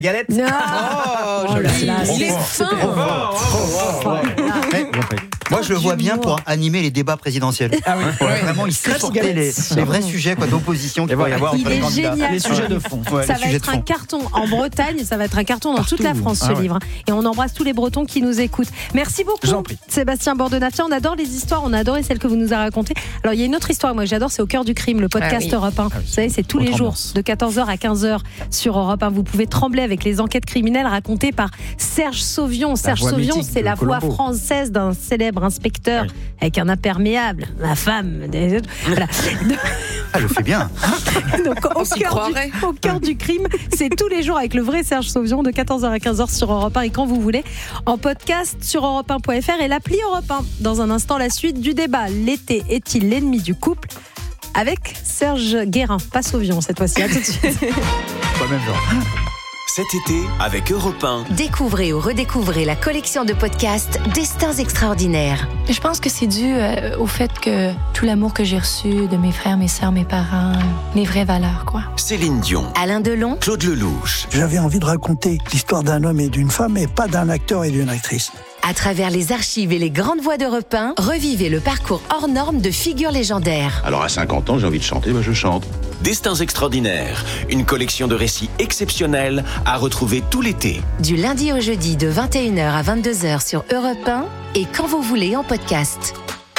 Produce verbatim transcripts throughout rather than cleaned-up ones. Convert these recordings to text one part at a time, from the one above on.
Galette. Non. Oh, Oh là joli. là, Bon, il est bon, fin. c'était bon. Oh, oh, oh. Moi, je le vois bien pour animer les débats présidentiels. Ah oui, Ouais, ouais. Vraiment, il sait porter les, les vrais sujets quoi, d'opposition qu'il va y avoir Il entre les est candidats. génial. Les sujets de fond. Ouais, Ça les va sujets être de un fond. carton en Bretagne, ça va être un carton dans Partout. toute la France, ce Ah ouais. livre. Et on embrasse tous les Bretons qui nous écoutent. Merci beaucoup, Je vous en prie. Sébastien Bordenafia. On adore les histoires, on a adoré celle que vous nous avez racontée. Alors, il y a une autre histoire, moi j'adore, c'est Au cœur du crime, le podcast Ah oui. Europe un. Ah oui. Vous savez, c'est tous Autre les jours, ambiance. de quatorze heures à quinze heures sur Europe un. Vous pouvez trembler avec les enquêtes criminelles racontées par Serge Sauvion. Serge voix Sauvion, mythique c'est de la voix Colombo. française d'un célèbre inspecteur Oui. avec un imperméable, la femme. Des... Voilà. Ah, je le fais bien. Donc, au, s'y cœur croirait. du, au cœur du crime, c'est tous les jours avec le vrai Serge Sauvion de quatorze heures à quinze heures sur Europe un et quand vous voulez, en podcast sur europe un point f r et l'appli Europe un. Dans un instant, la suite du débat. L'été est-il l'ennemi du couple ? Avec Serge Guérin, pas Sauvion cette fois-ci. À tout de suite. Pas le même genre. Cet été, avec Europe un, Découvrez ou redécouvrez la collection de podcasts Destins extraordinaires. Je pense que c'est dû euh, au fait que tout l'amour que j'ai reçu de mes frères, mes sœurs, mes parents, les vraies valeurs, quoi. Céline Dion, Alain Delon, Claude Lelouch, J'avais envie de raconter l'histoire d'un homme et d'une femme, et pas d'un acteur et d'une actrice. à travers les archives et les grandes voix d'Europe un, revivez le parcours hors norme de figures légendaires. Alors à cinquante ans, j'ai envie de chanter, bah je chante. Destins extraordinaires, une collection de récits exceptionnels à retrouver tout l'été. Du lundi au jeudi de vingt et une heures à vingt-deux heures sur Europe un et quand vous voulez en podcast.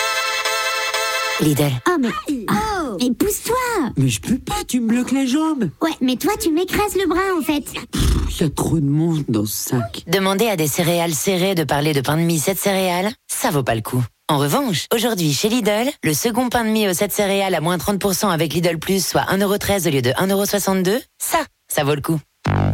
Lidl. Oh, mais. Oh Mais pousse-toi. Mais je peux pas, tu me bloques les jambes. Ouais, mais toi, tu m'écrases le bras, en fait. Il y a trop de monde dans ce sac. Demander à des céréales serrées de parler de pain de mie sept céréales, ça vaut pas le coup. En revanche, aujourd'hui chez Lidl, le second pain de mie aux sept céréales à moins trente pour cent avec Lidl Plus, soit un euro treize au lieu de un euro soixante-deux, ça, ça vaut le coup.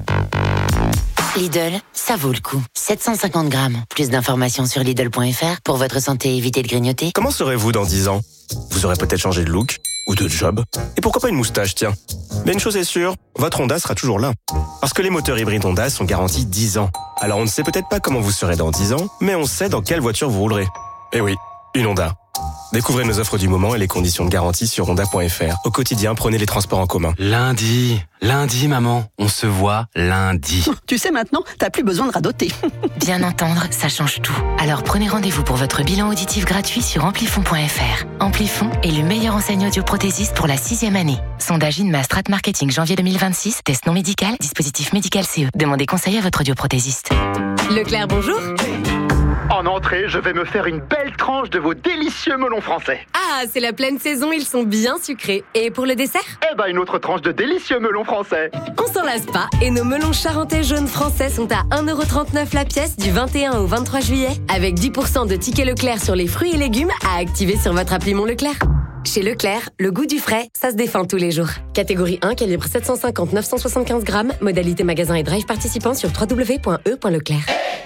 Lidl, ça vaut le coup. sept cent cinquante grammes. Plus d'informations sur Lidl point f r. Pour votre santé, évitez de grignoter. Comment serez-vous dans dix ans ? Vous aurez peut-être changé de look ou de job. Et pourquoi pas une moustache, tiens. Mais une chose est sûre, votre Honda sera toujours là. Parce que les moteurs hybrides Honda sont garantis dix ans. Alors on ne sait peut-être pas comment vous serez dans dix ans, mais on sait dans quelle voiture vous roulerez. Eh oui, une Honda. Découvrez nos offres du moment et les conditions de garantie sur honda point f r. Au quotidien, prenez les transports en commun. Lundi, lundi maman, on se voit lundi. Tu sais maintenant, t'as plus besoin de radoter. Bien entendre, ça change tout. Alors prenez rendez-vous pour votre bilan auditif gratuit sur amplifon point f r. Amplifon est le meilleur enseigne audioprothésiste pour la sixième année. Sondage Inma Strat Marketing janvier deux mille vingt-six. Test non médical, dispositif médical C E. Demandez conseil à votre audioprothésiste. Leclerc, bonjour. En entrée, je vais me faire une belle tranche de vos délicieux melons français. Ah, c'est la pleine saison, ils sont bien sucrés. Et pour le dessert ? Eh ben, une autre tranche de délicieux melons français. On s'en lasse pas et nos melons charentais jaunes français sont à un euro trente-neuf la pièce du vingt et un au vingt-trois juillet avec dix pour cent de tickets Leclerc sur les fruits et légumes à activer sur votre appli Mon Leclerc. Chez Leclerc, le goût du frais, ça se défend tous les jours. Catégorie un, calibre sept cent cinquante à neuf cent soixante-quinze grammes, modalité magasin et drive participant sur w w w point e point leclerc.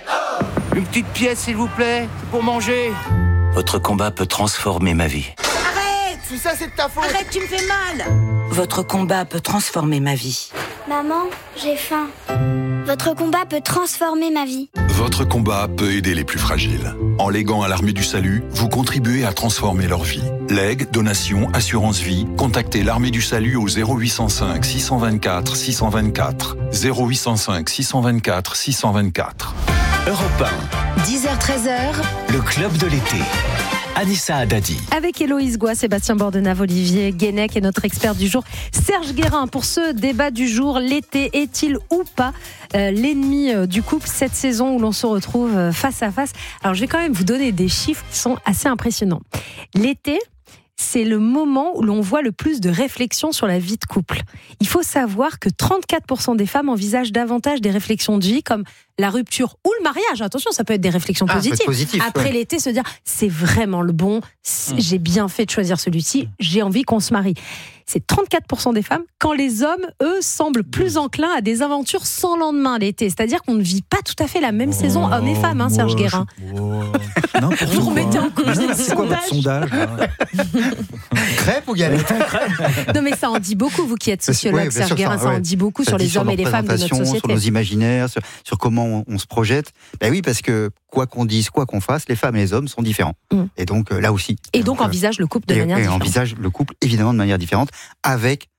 Une petite pièce, s'il vous plaît, pour manger. Votre combat peut transformer ma vie. Arrête! Tout ça, c'est de ta faute. Arrête, tu me fais mal. Votre combat peut transformer ma vie. Maman, j'ai faim. Votre combat peut transformer ma vie. Votre combat peut aider les plus fragiles. En léguant à l'Armée du Salut, vous contribuez à transformer leur vie. Legs, donations, assurance vie, contactez l'Armée du Salut au zéro huit cent cinq six cent vingt-quatre six cent vingt-quatre. zéro huit cent cinq six cent vingt-quatre six cent vingt-quatre. Europe un, dix heures treize heures, le club de l'été. Anissa Haddadi. Avec Héloïse Goua, Sébastien Bordenave, Olivier Guénec et notre expert du jour, Serge Guérin. Pour ce débat du jour, l'été est-il ou pas euh, l'ennemi euh, du couple cette saison où l'on se retrouve euh, face à face? Alors je vais quand même vous donner des chiffres qui sont assez impressionnants. L'été, c'est le moment où l'on voit le plus de réflexions sur la vie de couple. Il faut savoir que trente-quatre pour cent des femmes envisagent davantage des réflexions de vie comme la rupture ou le mariage. Attention, ça peut être des réflexions Ah, positives. positif, Après ouais. l'été, se dire c'est vraiment le bon, c'est- j'ai bien fait de choisir celui-ci, j'ai envie qu'on se marie. C'est trente-quatre pour cent des femmes, quand les hommes, eux, semblent plus enclins à des aventures sans lendemain l'été. C'est-à-dire qu'on ne vit pas tout à fait la même saison, hommes et femmes, hein, Serge Guérin. Vous remettez en cause les C'est quoi votre sondages. sondage là Crêpe ou galette? Non mais ça en dit beaucoup, vous qui êtes sociologue, Ouais, bien Serge sûr, Guérin, ça ouais. en dit beaucoup Ça sur dit les hommes et les femmes de notre représentation, société. sur nos imaginaires, sur, sur comment on, on se projette. Ben oui, parce que quoi qu'on dise, quoi qu'on fasse, les femmes et les hommes sont différents. Mm. Et donc euh, là aussi. Et donc euh, envisage le couple de et, manière et différente. envisage le couple évidemment de manière différente, avec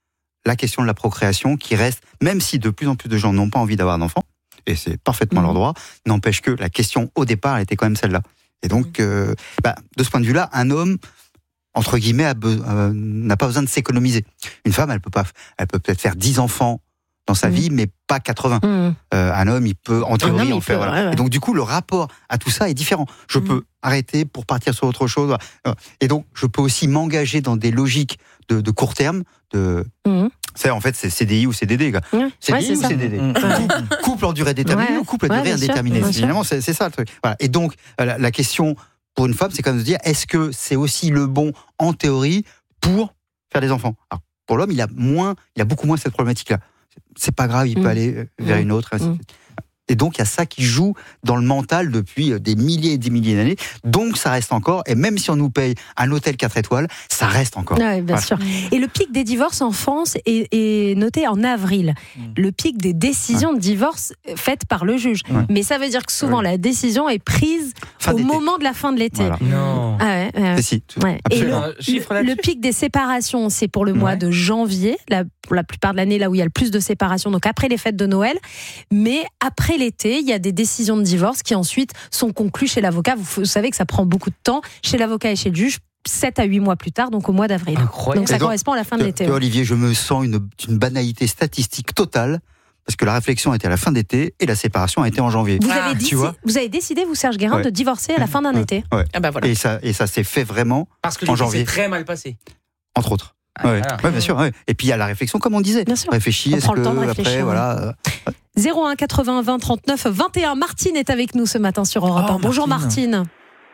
la question de la procréation qui reste, même si de plus en plus de gens n'ont pas envie d'avoir d'enfants, et c'est parfaitement mmh. leur droit, n'empêche que la question au départ elle était quand même celle-là. Et donc, euh, bah, de ce point de vue-là, un homme, entre guillemets, a be- euh, n'a pas besoin de s'économiser. Une femme, elle peut pas, elle peut peut-être faire dix enfants dans sa mmh. vie, mais pas quatre-vingts. Mmh. Euh, un homme, il peut, en théorie, homme, en faire. Peut, voilà. ouais, ouais. Et donc, du coup, le rapport à tout ça est différent. Je mmh. peux arrêter pour partir sur autre chose. Et donc, je peux aussi m'engager dans des logiques de, de court terme, de... Mmh. C'est, en fait, c'est C D I ou C D D, gars. Mmh. C D I ouais, ou ça. C D D mmh. couple, couple en durée déterminée ouais. ou couple à ouais, durée indéterminée. Finalement, c'est, c'est ça le truc. Voilà. Et donc, la, la question pour une femme, c'est quand même de se dire, est-ce que c'est aussi le bon, en théorie, pour faire des enfants? Alors, pour l'homme, il a moins, il a beaucoup moins cette problématique-là. C'est pas grave, il mmh. peut aller vers une autre. Mmh. Et donc, il y a ça qui joue dans le mental depuis des milliers et des milliers d'années. Donc, ça reste encore. Et même si on nous paye un hôtel quatre étoiles, ça reste encore. Oui, bien voilà. sûr. Et le pic des divorces en France est, est noté en avril. Mmh. Le pic des décisions ouais. de divorce faites par le juge. Ouais. Mais ça veut dire que souvent, ouais. la décision est prise fin au d'été. moment de la fin de l'été. Voilà. Non. Ah ouais, ouais. Si, tout. Ouais. Et le, le, le pic des séparations, c'est pour le mois ouais. de janvier, la, pour la plupart de l'année, là où il y a le plus de séparations, donc après les fêtes de Noël. Mais après l'été, il y a des décisions de divorce qui ensuite sont conclues chez l'avocat. Vous, vous savez que ça prend beaucoup de temps chez l'avocat et chez le juge, sept à huit mois plus tard, donc au mois d'avril. Incroyable. Donc ça donc, correspond à la fin de l'été. Olivier, je me sens une, une banalité statistique totale, parce que la réflexion était à la fin d'été et la séparation a été en janvier. Vous, ah, avez, déci- vous avez décidé, vous Serge Guérin, ouais. de divorcer à la fin d'un ouais. été. Ouais. Ah bah voilà. Et ça, et ça s'est fait vraiment parce que en janvier. C'est très mal passé. Entre autres. Ah, ouais. Voilà. ouais, bien sûr. Ouais. Et puis il y a la réflexion, comme on disait. Bien sûr. Réfléchis, on est-ce prend que le temps de réfléchir, après, ouais. voilà. zéro un quatre-vingts vingt trente-neuf vingt et un. Martine est avec nous ce matin sur Europe un. Oh, bonjour Martine.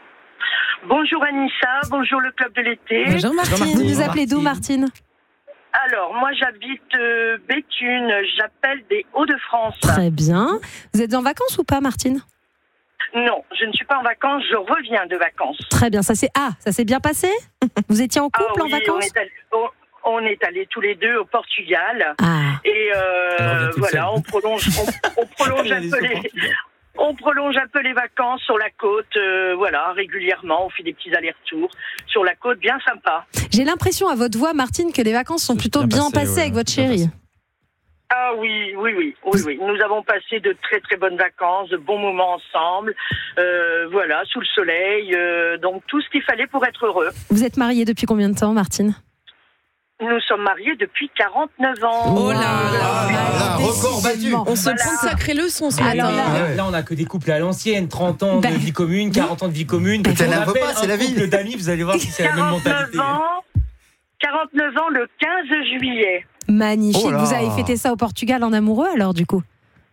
Bonjour Anissa, bonjour le club de l'été. Bonjour Martine. Bonjour Martine. Vous nous appelez d'où Martine? Alors, moi j'habite euh, Béthune, j'appelle des Hauts-de-France. Très bien. Vous êtes en vacances ou pas Martine? Non, je ne suis pas en vacances, je reviens de vacances. Très bien, ça s'est, ah, ça s'est bien passé? Vous étiez en couple ah, oui, en vacances? on est, allé, on, on est allés tous les deux au Portugal. Ah. Et euh, voilà, on prolonge, on, on prolonge un peu les... On prolonge un peu les vacances sur la côte, euh, voilà, régulièrement. On fait des petits allers-retours sur la côte, bien sympa. J'ai l'impression à votre voix, Martine, que les vacances sont plutôt bien, bien passées, passées ouais, avec votre chérie. Ah oui, oui, oui, oui, oui. Nous avons passé de très très bonnes vacances, de bons moments ensemble, euh, voilà, sous le soleil, euh, donc tout ce qu'il fallait pour être heureux. Vous êtes mariée depuis combien de temps, Martine? Nous sommes mariés depuis quarante-neuf ans. Oh là là, là, record battu. On se Voilà. prend de sacrées leçons ce Ah, matin. là, là, là, on a que des couples à l'ancienne, trente ans Ben, de vie commune, quarante ans de vie commune. Ben, On t'en veux appelle pas, c'est un la vie. couple d'amis, vous allez voir si c'est la même mentalité. quarante-neuf ans, quarante-neuf ans le quinze juillet. Magnifique. Oh là. Vous avez fêté ça au Portugal en amoureux alors du coup?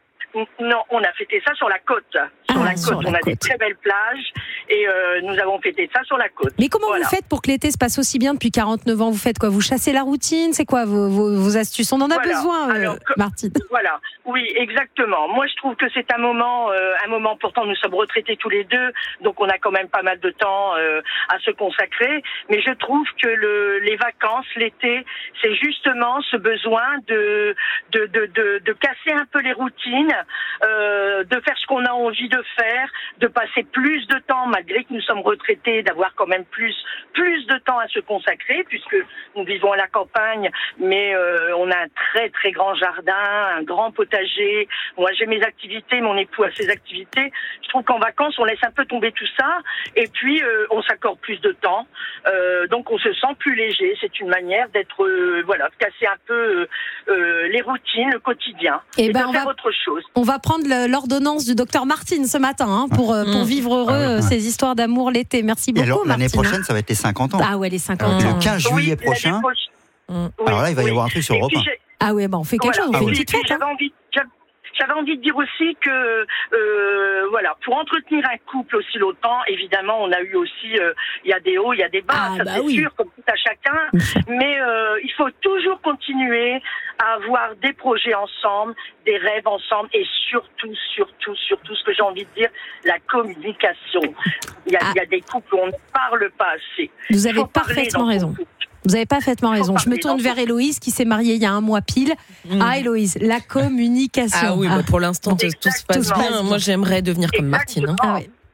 Non, on a fêté ça sur la côte. Sur Ah, la côte, sur la on a côte. des très belles plages et euh, nous avons fêté ça sur la côte. Mais comment Voilà. vous faites pour que l'été se passe aussi bien depuis quarante-neuf ans? Vous faites quoi? Vous chassez la routine? C'est quoi vos, vos, vos astuces? On en a Voilà. besoin, euh, Alors, que- Martine. Voilà, oui, exactement. Moi, je trouve que c'est un moment, euh, un moment pourtant nous sommes retraités tous les deux, donc on a quand même pas mal de temps euh, à se consacrer. Mais je trouve que le, les vacances, l'été, c'est justement ce besoin de de de de, de casser un peu les routines, euh, de faire ce qu'on a envie de faire, de passer plus de temps, malgré que nous sommes retraités, d'avoir quand même plus plus de temps à se consacrer, puisque nous vivons à la campagne, mais euh, on a un très très grand jardin, un grand potager. Moi, j'ai mes activités, mon époux a ses activités. Je trouve qu'en vacances, on laisse un peu tomber tout ça, et puis euh, on s'accorde plus de temps. Euh, donc, on se sent plus léger. C'est une manière d'être, euh, voilà, de casser un peu euh, euh, les routines, le quotidien, Eh et, ben, de on faire va- autre chose. On va prendre le- l'ordonnance du docteur Martine ce matin hein, pour, euh, pour vivre heureux euh, ces histoires d'amour l'été. Merci Et beaucoup, alors, l'année Martine. prochaine, ça va être les cinquante ans. Ah ouais, les cinquante ans. Le quinze juillet Oui, prochain. l'année prochaine. Oui, Alors là, il va y oui. avoir un truc sur Et Europe puis, un. j'ai- Ah ouais, bah on fait quelque Voilà. chose, on fait Et une puis, petite fête. j'avais hein. envie, j'avais- j'avais envie de dire aussi que, euh, voilà, pour entretenir un couple aussi longtemps, évidemment, on a eu aussi, il euh, y a des hauts, il y a des bas, Ah, ça bah c'est oui. sûr, comme tout à chacun. Mais euh, il faut toujours continuer à avoir des projets ensemble, des rêves ensemble, et surtout, surtout, surtout, ce que j'ai envie de dire, la communication. Il y a, Ah. il y a des couples où on ne parle pas assez. Vous Il avez faut parler parfaitement dans son raison. couple. Vous avez parfaitement Il faut raison. Je me parler tourne dans vers son- Héloïse qui s'est mariée il y a un mois pile. Ah Héloïse, la communication. Ah oui, bah pour l'instant, tout, tout se passe Tout se passe bien. Moi, j'aimerais devenir comme Martine. hein. Ah ouais.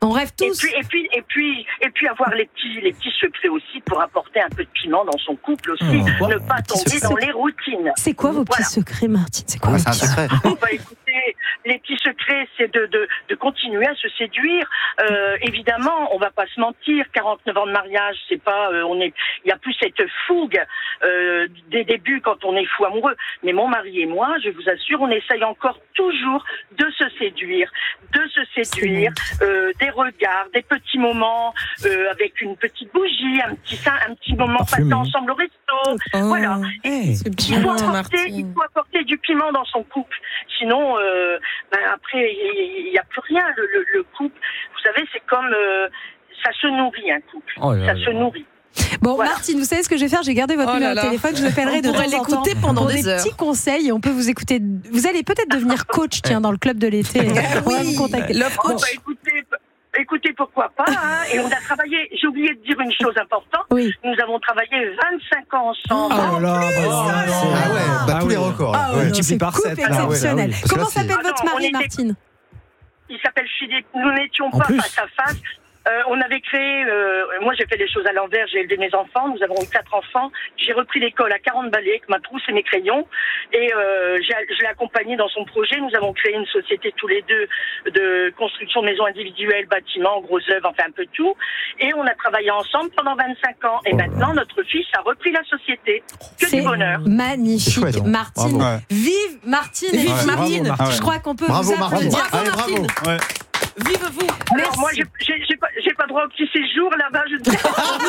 On rêve tous. Et puis, et puis, et puis, et puis avoir les petits, les petits secrets aussi pour apporter un peu de piment dans son couple aussi. Oh, ne pas tomber dans les routines. C'est quoi vos Voilà. petits secrets, Martine? C'est quoi Ouais, vos c'est un petits secret. Oh, bah, écoutez, les petits secrets, c'est de, de, de continuer à se séduire. Euh, évidemment, on va pas se mentir. quarante-neuf ans de mariage, c'est pas, euh, on est, il y a plus cette fougue euh, des débuts quand on est fou amoureux. Mais mon mari et moi, je vous assure, on essaye encore toujours de se séduire, de se séduire, euh, des regards, des petits moments euh, avec une petite bougie, un petit un petit moment passé ensemble au resto. Voilà. Et il faut apporter, il faut apporter du piment dans son couple. Sinon, euh, ben après, il n'y a plus rien. Le, le, le couple, vous savez, c'est comme euh, ça se nourrit un couple. Oh là ça là. se nourrit. Bon, Voilà. Martine, vous savez ce que je vais faire? J'ai gardé votre Oh numéro là de là. téléphone. Je vous appellerai On de pourrait temps en temps l'écouter pendant pour des des heures. petits conseils. Et on peut vous écouter. Vous allez peut-être devenir coach, tiens, dans le club de l'été. On va vous contacter. Love Oh, coach. bah, écoutez, écoutez, pourquoi pas, hein. Et on a travaillé, j'ai oublié de dire une chose importante, Oui. nous avons travaillé vingt-cinq ans ensemble. Oh là là, bah, Ah ouais, bah, Ah tous oui. les records. Ah ouais. ouais, non, Multiplie c'est par coupe sept, là, ouais, exceptionnel. ah oui. Parce que Comment là, c'est- s'appelle Ah votre non, on mari, était- Martine? Il s'appelle Philippe, nous n'étions En pas plus. face à face. Euh, on avait créé, euh, moi j'ai fait les choses à l'envers, j'ai élevé mes enfants, nous avons eu quatre enfants, j'ai repris l'école à quarante balais avec ma trousse et mes crayons, et euh, j'ai, je l'ai accompagné dans son projet. Nous avons créé une société tous les deux de construction de maisons individuelles, bâtiments, gros œuvres, enfin un peu tout, et on a travaillé ensemble pendant vingt-cinq ans, et maintenant notre fils a repris la société. Que C'est du bonheur. magnifique, C'est chouette, hein. Martine. Bravo. Ouais. Vive Martine. Vive et Martine. Bravo, Martine. Je crois qu'on peut Bravo, vous Martine. applaudir. Bravo, Allez, Martine. bravo. Ouais. Vive vous. Alors moi j'ai, j'ai, j'ai, pas, j'ai pas droit au petit séjour là-bas, je dis.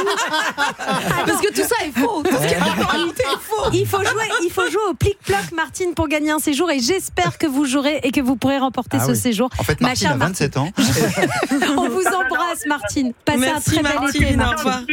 Parce que tout ça est faux. Tout ce qui est en réalité est faux. Il faut jouer, il faut jouer au plic-ploc, Martine, pour gagner un séjour. Et j'espère que vous jouerez et que vous pourrez remporter Ah ce oui. séjour. En fait, Ma Martine chère a vingt-sept ans. On vous embrasse, Martine. Passez Merci, un très bel Martine. été, Au Martine. revoir.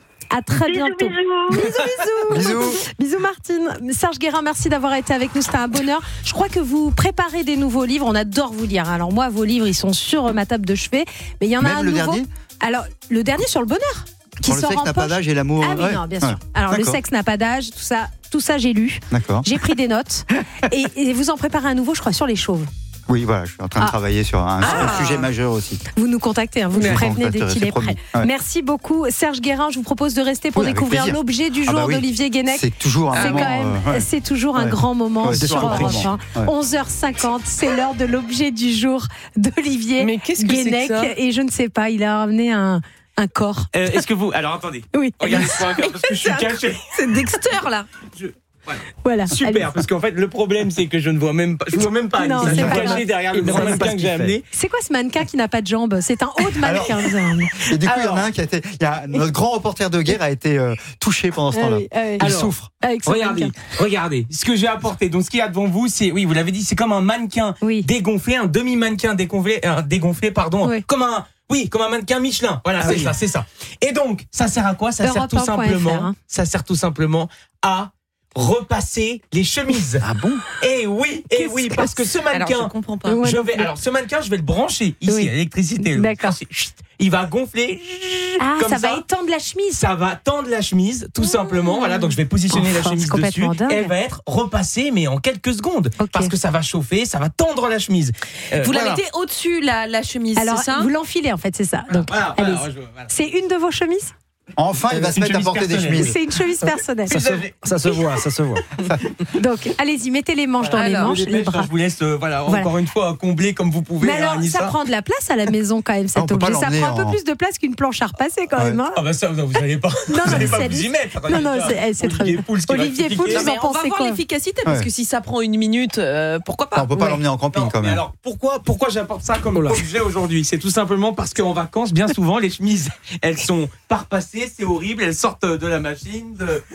À très Bisous, bientôt. bisous. Bisous, bisous. Bisous. Bisous, Martine. Serge Guérin, merci d'avoir été avec nous. C'était un bonheur. Je crois que vous préparez des nouveaux livres. On adore vous lire. Alors, moi, vos livres, ils sont sur ma table de chevet. Mais il y en a Même un le nouveau. dernier Alors, le dernier sur le bonheur. Qui Sur le sort sexe en n'a pas poche. d'âge et l'amour. Ah oui, ouais. non, bien Ouais. sûr. Alors, le D'accord. sexe n'a pas d'âge. Tout ça, tout ça, j'ai lu. D'accord. J'ai pris des notes. et, et vous en préparez un nouveau, je crois, sur les chauves. Oui, voilà, je suis en train de Ah. travailler sur un, Ah. un sujet majeur aussi. Vous nous contactez, hein, vous Je nous vous prévenez dès contacterai, qu'il c'est est prêt. promis. Ouais. Merci beaucoup, Serge Guérin. Je vous propose de rester pour Oui, avec découvrir plaisir. l'objet du Ah jour bah oui. d'Olivier Guénec. C'est toujours un C'est moment, quand même, euh, ouais. c'est toujours un Ouais. grand moment Ouais, c'est sur toujours un Europe moment. un. Ouais. onze heures cinquante, c'est l'heure de l'objet du jour d'Olivier Mais qu'est-ce que c'est que Guénec. ça Et je ne sais pas, il a ramené un, un corps. Euh, Est-ce que vous. Alors attendez. Oui. Regardez ce qu'on va faire parce que je suis C'est caché. C'est Dexter là. Je- Voilà. Voilà. Super, allez. parce qu'en fait, le problème, c'est que je ne vois même pas. Je vois même pas. Non, Anissa. c'est Je suis pas caché grave. derrière le Il ne grand sait même pas mannequin ce que j'ai qu'il amené. C'est quoi ce mannequin qui n'a pas de jambes? C'est un haut de mannequin. vous avez amené. Et du coup, il y en Alors. a un qui a été. Il y a, notre grand reporter de guerre a été euh, touché pendant ce Ah temps-là. oui, ah oui. Il Alors, souffre. Avec ce Regardez, mannequin. regardez, ce que j'ai apporté. Donc, ce qu'il y a devant vous, c'est, oui, vous l'avez dit, c'est comme un mannequin Oui. dégonflé, un demi-mannequin dégonflé, euh, dégonflé, pardon, Oui. comme un, oui, comme un mannequin Michelin. Voilà, c'est ça, c'est ça. Et donc, ça sert à quoi? Ça sert Europe tout un point F R, simplement, hein. ça sert tout simplement à repasser les chemises. Ah bon? Et oui, et Qu'est-ce oui, que parce que ce Alors mannequin, je comprends pas. Ouais. je vais, alors ce mannequin, je vais le brancher ici Oui. à l'électricité. le D'accord. brancher. Chut, il va gonfler. Ah, comme ça va étendre la chemise. Ça va tendre la chemise, tout simplement. Voilà, donc je vais positionner Enfin, la chemise c'est complètement dessus. dingue. Elle va être repassée, mais en quelques secondes. Ok. Parce que ça va chauffer, ça va tendre la chemise. Euh, Vous la voilà. mettez au-dessus la, la chemise, Alors, c'est ça? vous l'enfilez en fait, c'est ça. Donc, Voilà, voilà, allez-y. je- voilà. C'est une de vos chemises? Enfin, il va Une se mettre à chemise porter des personnelle. chemises. C'est une chemise personnelle. Ça se- Ça se voit, ça se voit. Donc, allez-y, mettez les manches dans les Alors, manches, Je les dépêche, bras. je vous laisse, euh, voilà, Voilà. encore une fois, combler comme vous pouvez. Mais alors, hein, Anissa. ça prend de la place à la maison quand même, Ah, on cet peut pas objet. Ça l'emmener prend un peu en- plus de place qu'une planche à repasser quand Ouais. même. Hein. Ah bah ça, vous n'allez pas, Non, vous non, allez mais pas c'est- vous y mettre. Non, non, déjà. c'est c'est très Olivier bien. Pouls qui va Olivier expliquer. Pouls, vous Mais en on va pensez voir quoi? l'efficacité parce Ouais. que si ça prend une minute, euh, pourquoi pas? On peut pas Ouais. l'emmener en camping Non, quand mais même. alors pourquoi pourquoi j'apporte ça comme objet aujourd'hui? C'est tout simplement parce qu'en vacances, bien souvent, les chemises, elles sont pas repassées, c'est horrible, elles sortent de la machine, de, de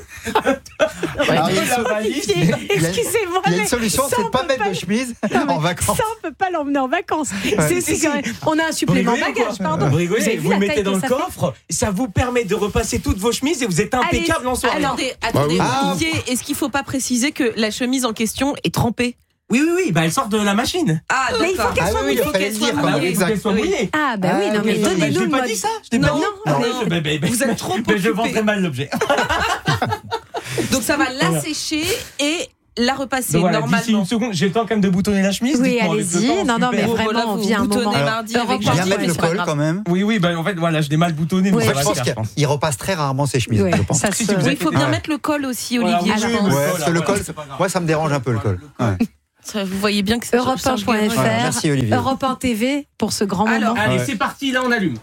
Alors, il y a la une- valise. il y a- Excusez-moi, Il y a une mais solution, ça, c'est on de pas peut mettre pas- de chemise Non, mais en vacances. Ça, on peut pas l'emmener en vacances. C'est- c'est Si, quand si. même- On a un supplément Vous rigolez, bagage, quoi. pardon. Vous rigolez, Vous avez vous, vu le la mettez taille dans que le ça fait coffre, ça vous permet de repasser toutes vos chemises et vous êtes impeccable en soirée. Attendez, attendez, Bah oui. Olivier, est-ce qu'il faut pas préciser que la chemise en question est trempée? Oui, oui, oui, bah elle sort de la machine. Ah, Mais il faut qu'elle Ah soit oui, oui, il mouillée. fallait le dire. Ah bah oui, il faut Exact. qu'elle soit mouillée. Ah, bah oui, Ah, non, mais oui, Bah, donnez-nous je le n'ai pas mode. dit ça. Je n'ai pas Non, dit. non, Ah, non. je- bah, bah, bah, Vous êtes trop mais je occupé. vends très mal l'objet. Donc ça va l'assécher et la repasser Donc voilà, normalement. d'ici une seconde, j'ai le temps quand même de boutonner la chemise. Oui, dites-moi, avec le allez-y. temps, Non, non, mais super. vraiment, on vit un moment. Boutonner mardi avec Europe Bien Jean-Pierre, mettre mais le c'est pas col grave. quand même. Oui, oui, bah en fait, voilà, je l'ai mal boutonné, mais Ouais, ça Je va pense le faire, je pense. qu'il repasse très rarement ses chemises, Ouais, je pense. ça Si, se- si, vous Oui, il faut bien Ouais. mettre le col aussi, Voilà, Olivier, oui, je oui, pense. oui. Ouais, Voilà, parce que le voilà, col, c'est pas grave. moi ça me dérange un peu le col. Ouais. Ça, Vous voyez bien que c'est Europe un point F R, Ouais, merci, Olivier. Europe un T V pour ce grand Alors, moment. Allez, Ouais. c'est parti, là on allume.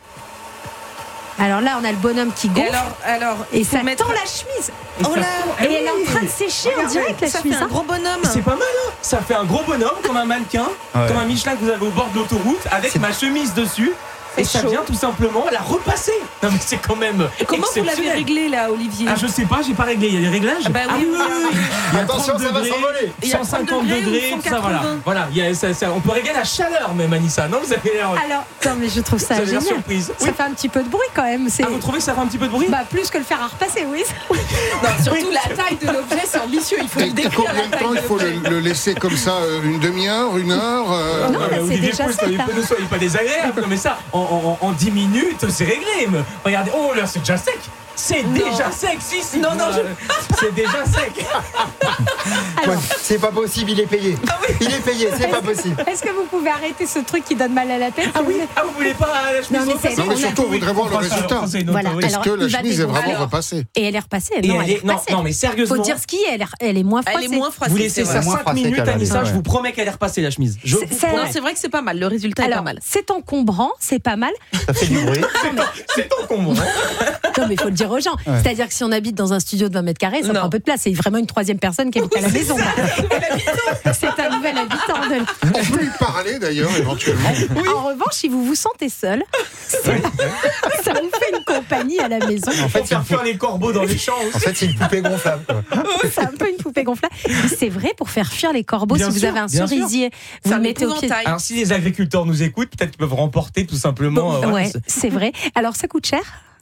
Alors là, on a le bonhomme qui Et gonfle. alors, alors, Et il faut ça mettre- tend la chemise. Et Oh ça- là, Et elle est en train de sécher en direct la ça chemise. fait un hein. gros bonhomme. C'est pas mal, hein. Ça fait un gros bonhomme, comme un mannequin, Ouais. comme un Michelin que vous avez au bord de l'autoroute, avec C'est- ma chemise dessus. Et ça chaud. vient tout simplement la repasser. Non mais c'est quand même Comment vous l'avez exceptionnel. réglé là, Olivier? Ah je sais pas, j'ai pas réglé, il y a des réglages. Ah bah oui, oui, oui, oui. Il y a Attention, trente ça va degrés, s'envoler. Il y a cent cinquante trente degrés degrés, ou tout ça voilà. cent quatre-vingts. Voilà, il y a- ça- ça- on peut régler la chaleur même Anissa, non vous avez l'air Alors, non, mais je trouve ça vous avez l'air génial. surprise. Ça Oui. fait un petit peu de bruit quand même. C'est Ah vous trouvez que ça fait un petit peu de bruit? bah, plus que le fer à repasser, oui. Non, surtout la taille de l'objet, c'est ambitieux. Il faut Et, le et décrire. combien la de taille temps il de faut le, l'objet. le laisser comme ça, euh, une demi-heure, une heure euh, Non, mais mais c'est Olivier déjà Pouls, sec, soyez là. pas- ne soyez pas désagréable, non, mais ça, en, en- en dix minutes, c'est réglé. me- Regardez, oh là, c'est déjà sec. C'est déjà sec, si, si. Non, non, Euh, C'est déjà sec. Ouais, c'est pas possible, il est payé. Il est payé, c'est pas possible. Est-ce que vous pouvez arrêter ce truc qui donne mal à la tête? Ah oui, ah, vous voulez pas la chemise Non, mais repassée? c'est- Non, mais on a- surtout, on voudrait voir le On fera ça, résultat. on fera ça une autre, Voilà. oui. Est-ce Alors, que la il va chemise est dégonfler. vraiment Alors, repassée? Et elle est repassée. Et Non, elle elle est est- non, repassée. non, mais sérieusement. Faut dire ce qui est. Elle est, elle est moins froissée. Elle est moins froissée. Vous laissez c'est ça vrai. moins cinq froissée minutes, qu'à la Anissa, maison, je ouais. vous promets qu'elle est repassée la chemise. Je C'est- vous c'est- promets. Non, c'est vrai que c'est pas mal. Le résultat est Alors, pas mal. c'est encombrant, c'est pas mal. Ça fait du bruit. C'est encombrant. Non, mais il faut le dire aux gens. Ouais. C'est-à-dire que si on habite dans un studio de vingt mètres carrés, ça Non. prend un peu de place. C'est vraiment une troisième personne qui habite à la maison. C'est un nouvel habitant. de- On peut lui parler d'ailleurs, éventuellement. En revanche, si vous vous sentez seul, c'est- ça vous fait une compagnie à la maison. En Faut fait, c'est faire une, faire les corbeaux dans les champs en aussi. fait, c'est une poupée gonflable. quoi. C'est un peu une poupée gonflable. Mais c'est vrai pour faire fuir les corbeaux. Bien si vous sûr, avez un bien sûr. cerisier, vous C'est le un mettez au pied. épouvantail. Alors si les agriculteurs nous écoutent, peut-être qu'ils peuvent remporter tout simplement. euh, voilà, Ouais, ça- c'est vrai. Alors, ça coûte cher?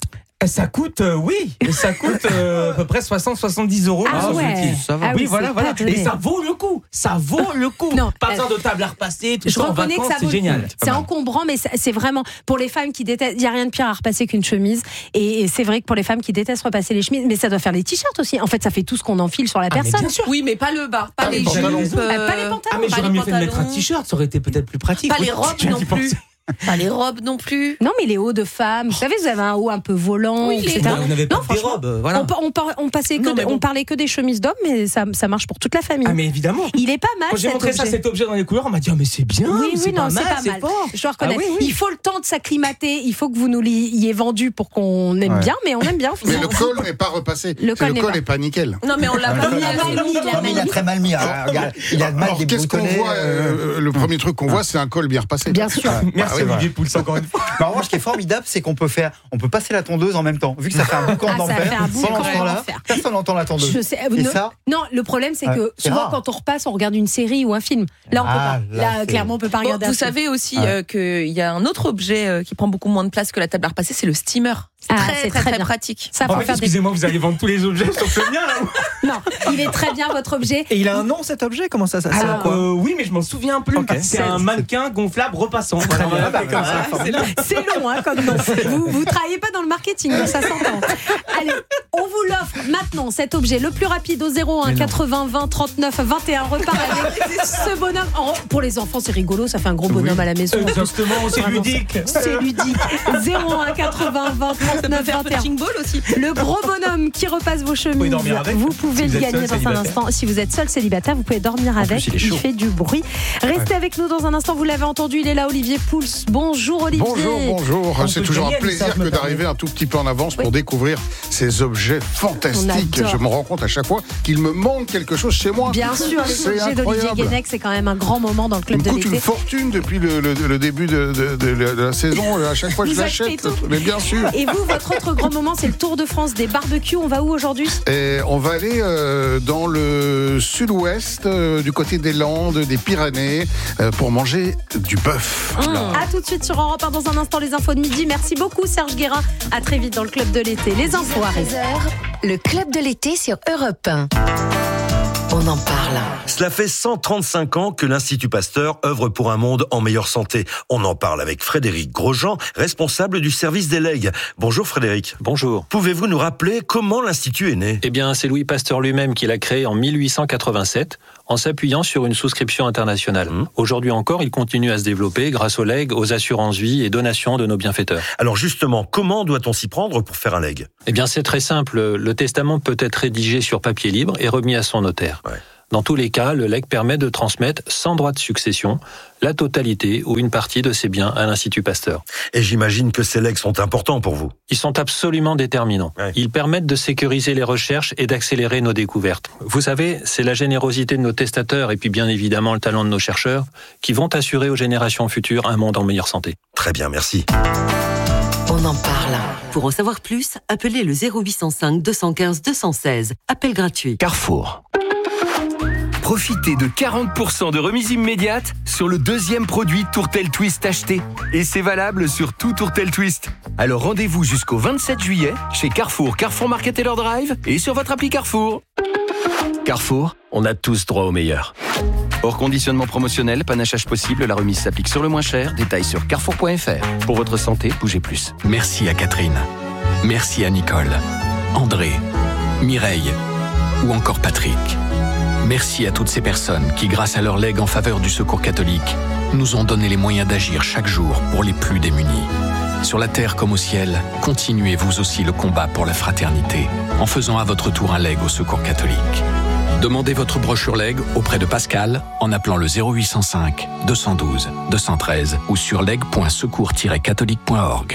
Ça coûte, euh, oui, ça coûte euh, à peu près soixante à soixante-dix euros. Ah me ouais. semble-t-il. Ça va. Ah oui, oui, voilà, c'est voilà. pas donné. Et ça vaut le coup. Ça vaut le coup. Non, Pas euh, besoin de table à repasser, tout Je ça en reconnais vacances, que ça c'est vaut le génial. coup. C'est encombrant, mais c'est c'est vraiment pour les femmes qui détestent. Il n'y a rien de pire à repasser qu'une chemise. Et, et c'est vrai que pour les femmes qui détestent repasser les chemises, mais ça doit faire les t-shirts aussi. En fait, ça fait tout ce qu'on enfile sur la Ah, mais personne. bien sûr. Oui, mais pas le bas, pas Ah, les mais pantalons. jupes, euh, Euh, pas les pantalons. Ah mais pas j'aurais les mieux fait de mettre un pantalons. t-shirt, ça aurait été peut-être plus pratique. Pas Oui, les robes tu viens non d'y plus. penser. Pas les robes non plus. Non, mais les hauts de femmes. Vous savez, vous avez un haut un peu volant, Oui, les et cetera. Vous n'avez pas Non, que des franchement, robes, euh, voilà. On, par- on, par- on passait que Non, mais de- bon. on parlait que des chemises d'hommes, mais ça, ça marche pour toute la famille. Ah mais évidemment. Il est pas mal. Quand j'ai cet montré ça, objet. cet objet dans les couleurs, on m'a dit ah mais c'est bien. Oui, c'est oui, non, pas c'est mal, pas c'est mal. fort. Je dois reconnaître. Ah oui, oui. Il faut le temps de s'acclimater. Il faut que vous nous l'ayez vendu pour qu'on aime Ouais. bien, mais on aime bien. Mais le finalement. col n'est pas repassé. Le Le col col n'est pas- n'est pas nickel. Non, mais on l'a pas mis. Il a mal mis, il a Non, mais mal il a mis. très mal mis. hein. Regarde, il a mal Alors, qu'est-ce qu'on déboutonné. voit euh, Le premier truc qu'on voit, c'est un col bien repassé. Bien sûr. Merci c'est vrai. Olivier Pouls encore une fois. Mais en revanche, ce qui est formidable, c'est qu'on peut faire, on peut passer la tondeuse en même temps. Vu que ça fait un boucan Ah, ça d'enfer, fait un boucan pendant ce temps-là, d'enfer. personne n'entend la tondeuse. Je sais, Et non, ça, non, le problème c'est Ouais, que c'est souvent rare. quand on repasse, on regarde une série ou un film. Là, on peut Ah, pas. là, Là, c'est- clairement, on peut pas Bon, regarder. un vous film. savez aussi Ouais. euh, qu'il y a un autre objet euh, qui prend beaucoup moins de place que la table à repasser, c'est le steamer. C'est Ah, très, c'est très, très très bien. pratique. Ça, En faut fait, faire des... excusez-moi, vous allez vendre tous les objets sauf le mien là. Non, il est très bien votre objet. Et il a un nom cet objet? Comment ça, ça sert à Alors, quoi? euh, oui, mais je m'en souviens plus. Ok. C'est C'est- un mannequin gonflable repassant. Voilà, bien. voilà, Ah, bah, comme ça. voilà, C'est là. C'est long, hein, comme nom. Vous, vous travaillez pas dans le marketing, donc ça s'entend. Allez, on vous l'offre maintenant, cet objet le plus rapide au zéro un quatre-vingts vingt trente-neuf vingt et un. Repart avec ce bonhomme. En- Pour les enfants, c'est rigolo, ça fait un gros bonhomme à la maison. Exactement, c'est Vraiment, ludique. C'est ludique. zéro un quatre-vingts vingt trente-neuf Faire vingt et un. punching ball aussi. Le gros bonhomme qui repasse vos chemises, Pouvez dormir avec, vous pouvez si le vous êtes gagner seul dans un célibataire. instant. Si vous êtes seul célibataire, vous pouvez dormir avec. il est chaud. fait du bruit. Restez avec nous dans un instant. Vous l'avez entendu, il est là, Olivier Pouls. Bonjour Olivier. Bonjour, bonjour. On C'est peut toujours un gagner, plaisir ça, je me que d'arriver un tout petit peu en avance pour découvrir ces objets fantastiques. On adore. Je me rends compte à chaque fois qu'il me manque quelque chose chez moi. Bien sûr, les c'est objets d'Olivier incroyable. Guénec, c'est quand même un grand moment dans le Il club me de coûte une l'été. fortune depuis le, le- le début de, de- de- de la saison. À chaque fois que Vous je achetez l'achète. tout. Mais bien sûr. Et vous, votre autre grand moment, c'est le Tour de France des barbecues. On va où aujourd'hui? Et on va aller euh, dans le sud-ouest, euh, du côté des Landes, des Pyrénées, euh, pour manger du bœuf. Mmh. À tout de suite sur Europe un. Dans un instant, les infos de midi. Merci beaucoup, Serge Guérin. À très vite dans le club de l'été. Les infos arrivent. Le club de l'été sur Europe un. On en parle. Cela fait cent trente-cinq ans que l'Institut Pasteur œuvre pour un monde en meilleure santé. On en parle avec Frédéric Grosjean, responsable du service des legs. Bonjour Frédéric. Bonjour. Pouvez-vous nous rappeler comment l'Institut est né ? Eh bien, c'est Louis Pasteur lui-même qui l'a créé en mille huit cent quatre-vingt-sept, en s'appuyant sur une souscription internationale. Mmh. Aujourd'hui encore, il continue à se développer grâce aux legs, aux assurances-vie et donations de nos bienfaiteurs. Alors justement, comment doit-on s'y prendre pour faire un leg ? Eh bien, c'est très simple. Le testament peut être rédigé sur papier libre et remis à son notaire. Ouais. Dans tous les cas, le legs permet de transmettre sans droit de succession la totalité ou une partie de ses biens à l'Institut Pasteur. Et j'imagine que ces legs sont importants pour vous. Ils sont absolument déterminants. Ouais. Ils permettent de sécuriser les recherches et d'accélérer nos découvertes. Vous savez, c'est la générosité de nos testateurs et puis bien évidemment le talent de nos chercheurs qui vont assurer aux générations futures un monde en meilleure santé. Très bien, merci. On en parle. Pour en savoir plus, appelez le zéro huit cent cinq deux cent quinze deux cent seize. Appel gratuit. Carrefour. Profitez de quarante pour cent de remise immédiate sur le deuxième produit Tourtel Twist acheté. Et c'est valable sur tout Tourtel Twist. Alors rendez-vous jusqu'au vingt-sept juillet chez Carrefour, Carrefour Market et leur Drive et sur votre appli Carrefour. Carrefour, on a tous droit au meilleur. Hors conditionnement promotionnel, panachage possible, la remise s'applique sur le moins cher. Détails sur carrefour point f r. Pour votre santé, bougez plus. Merci à Catherine. Merci à Nicole, André, Mireille ou encore Patrick. Merci à toutes ces personnes qui, grâce à leur legs en faveur du Secours catholique, nous ont donné les moyens d'agir chaque jour pour les plus démunis. Sur la terre comme au ciel, continuez vous aussi le combat pour la fraternité en faisant à votre tour un leg au Secours catholique. Demandez votre brochure leg auprès de Pascal en appelant le zéro huit cent cinq deux cent douze deux cent treize ou sur leg point secours tiret catholique point org.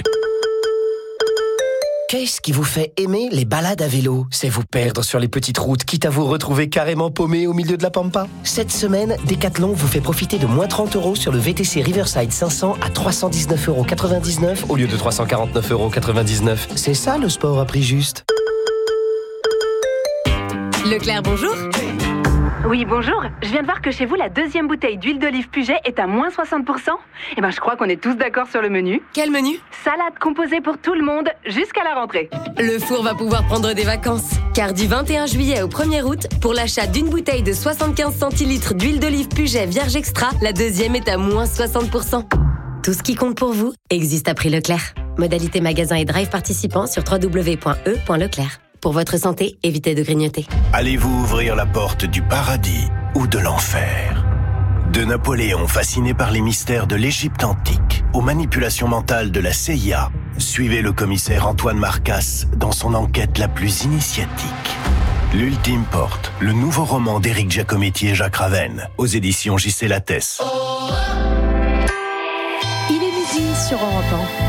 Qu'est-ce qui vous fait aimer les balades à vélo ? C'est vous perdre sur les petites routes, quitte à vous retrouver carrément paumé au milieu de la pampa. Cette semaine, Decathlon vous fait profiter de moins trente euros sur le V T C Riverside cinq cents à trois cent dix-neuf euros quatre-vingt-dix-neuf au lieu de trois cent quarante-neuf euros quatre-vingt-dix-neuf. C'est ça le sport à prix juste. Leclerc, bonjour. Oui, bonjour. Je viens de voir que chez vous, la deuxième bouteille d'huile d'olive Puget est à moins soixante pour cent. Eh ben, je crois qu'on est tous d'accord sur le menu. Quel menu ? Salade composée pour tout le monde, jusqu'à la rentrée. Le four va pouvoir prendre des vacances. Car du vingt et un juillet au premier août, pour l'achat d'une bouteille de soixante-quinze centilitres d'huile d'olive Puget Vierge Extra, la deuxième est à moins soixante pour cent. Tout ce qui compte pour vous existe à prix Leclerc. Modalité magasin et drive participants sur w w w point e point leclerc. Pour votre santé, évitez de grignoter. Allez-vous ouvrir la porte du paradis ou de l'enfer ? De Napoléon fasciné par les mystères de l'Égypte antique aux manipulations mentales de la C I A, suivez le commissaire Antoine Marcasse dans son enquête la plus initiatique. L'Ultime Porte, le nouveau roman d'Éric Giacometti et Jacques Ravenne, aux éditions J C Lattès. Il est midi sur Europe un.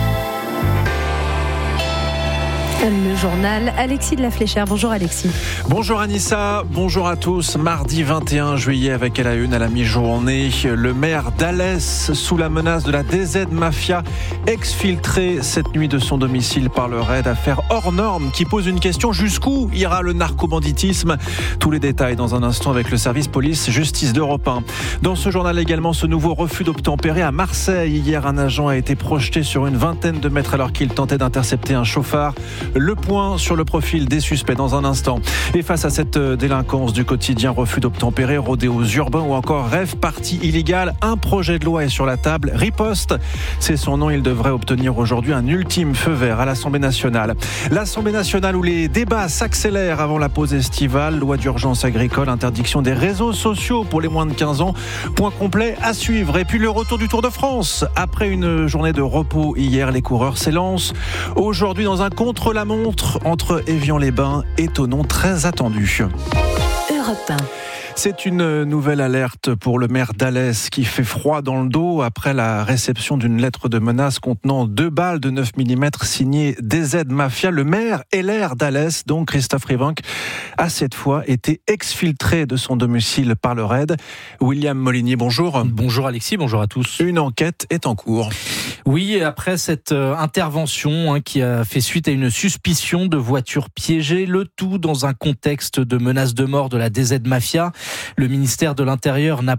Le journal, Alexis de la Fléchère. Bonjour Alexis. Bonjour Anissa, bonjour à tous. Mardi vingt et un juillet avec à la une à la mi-journée, le maire d'Alès sous la menace de la D Z Mafia, exfiltré cette nuit de son domicile par le raid. Affaire hors norme qui pose une question: jusqu'où ira le narcobanditisme? Tous les détails dans un instant avec le service police-justice d'Europe un. Dans ce journal également, ce nouveau refus d'obtempérer à Marseille. Hier, un agent a été projeté sur une vingtaine de mètres alors qu'il tentait d'intercepter un chauffard. Le point sur le profil des suspects dans un instant. Et face à cette délinquance du quotidien, refus d'obtempérer, rodéos urbains ou encore rêve party illégal, un projet de loi est sur la table. Riposte, c'est son nom. Il devrait obtenir aujourd'hui un ultime feu vert à l'Assemblée nationale. L'Assemblée nationale où les débats s'accélèrent avant la pause estivale. Loi d'urgence agricole, interdiction des réseaux sociaux pour les moins de quinze ans. Point complet à suivre. Et puis le retour du Tour de France. Après une journée de repos hier, les coureurs s'élancent aujourd'hui dans un contre la montre entre Évian-les-Bains et Thonon, très attendu. Europe un. C'est une nouvelle alerte pour le maire d'Alès qui fait froid dans le dos après la réception d'une lettre de menace contenant deux balles de neuf millimètres signée D Z Mafia. Le maire L R d'Alès, donc Christophe Rivanc, a cette fois été exfiltré de son domicile par le raid. William Molinier, bonjour. Bonjour Alexis, bonjour à tous. Une enquête est en cours. Oui, après cette euh, intervention hein, qui a fait suite à une suspicion de voiture piégée, le tout dans un contexte de menace de mort de la D Z Mafia, le ministère de l'Intérieur n'a pris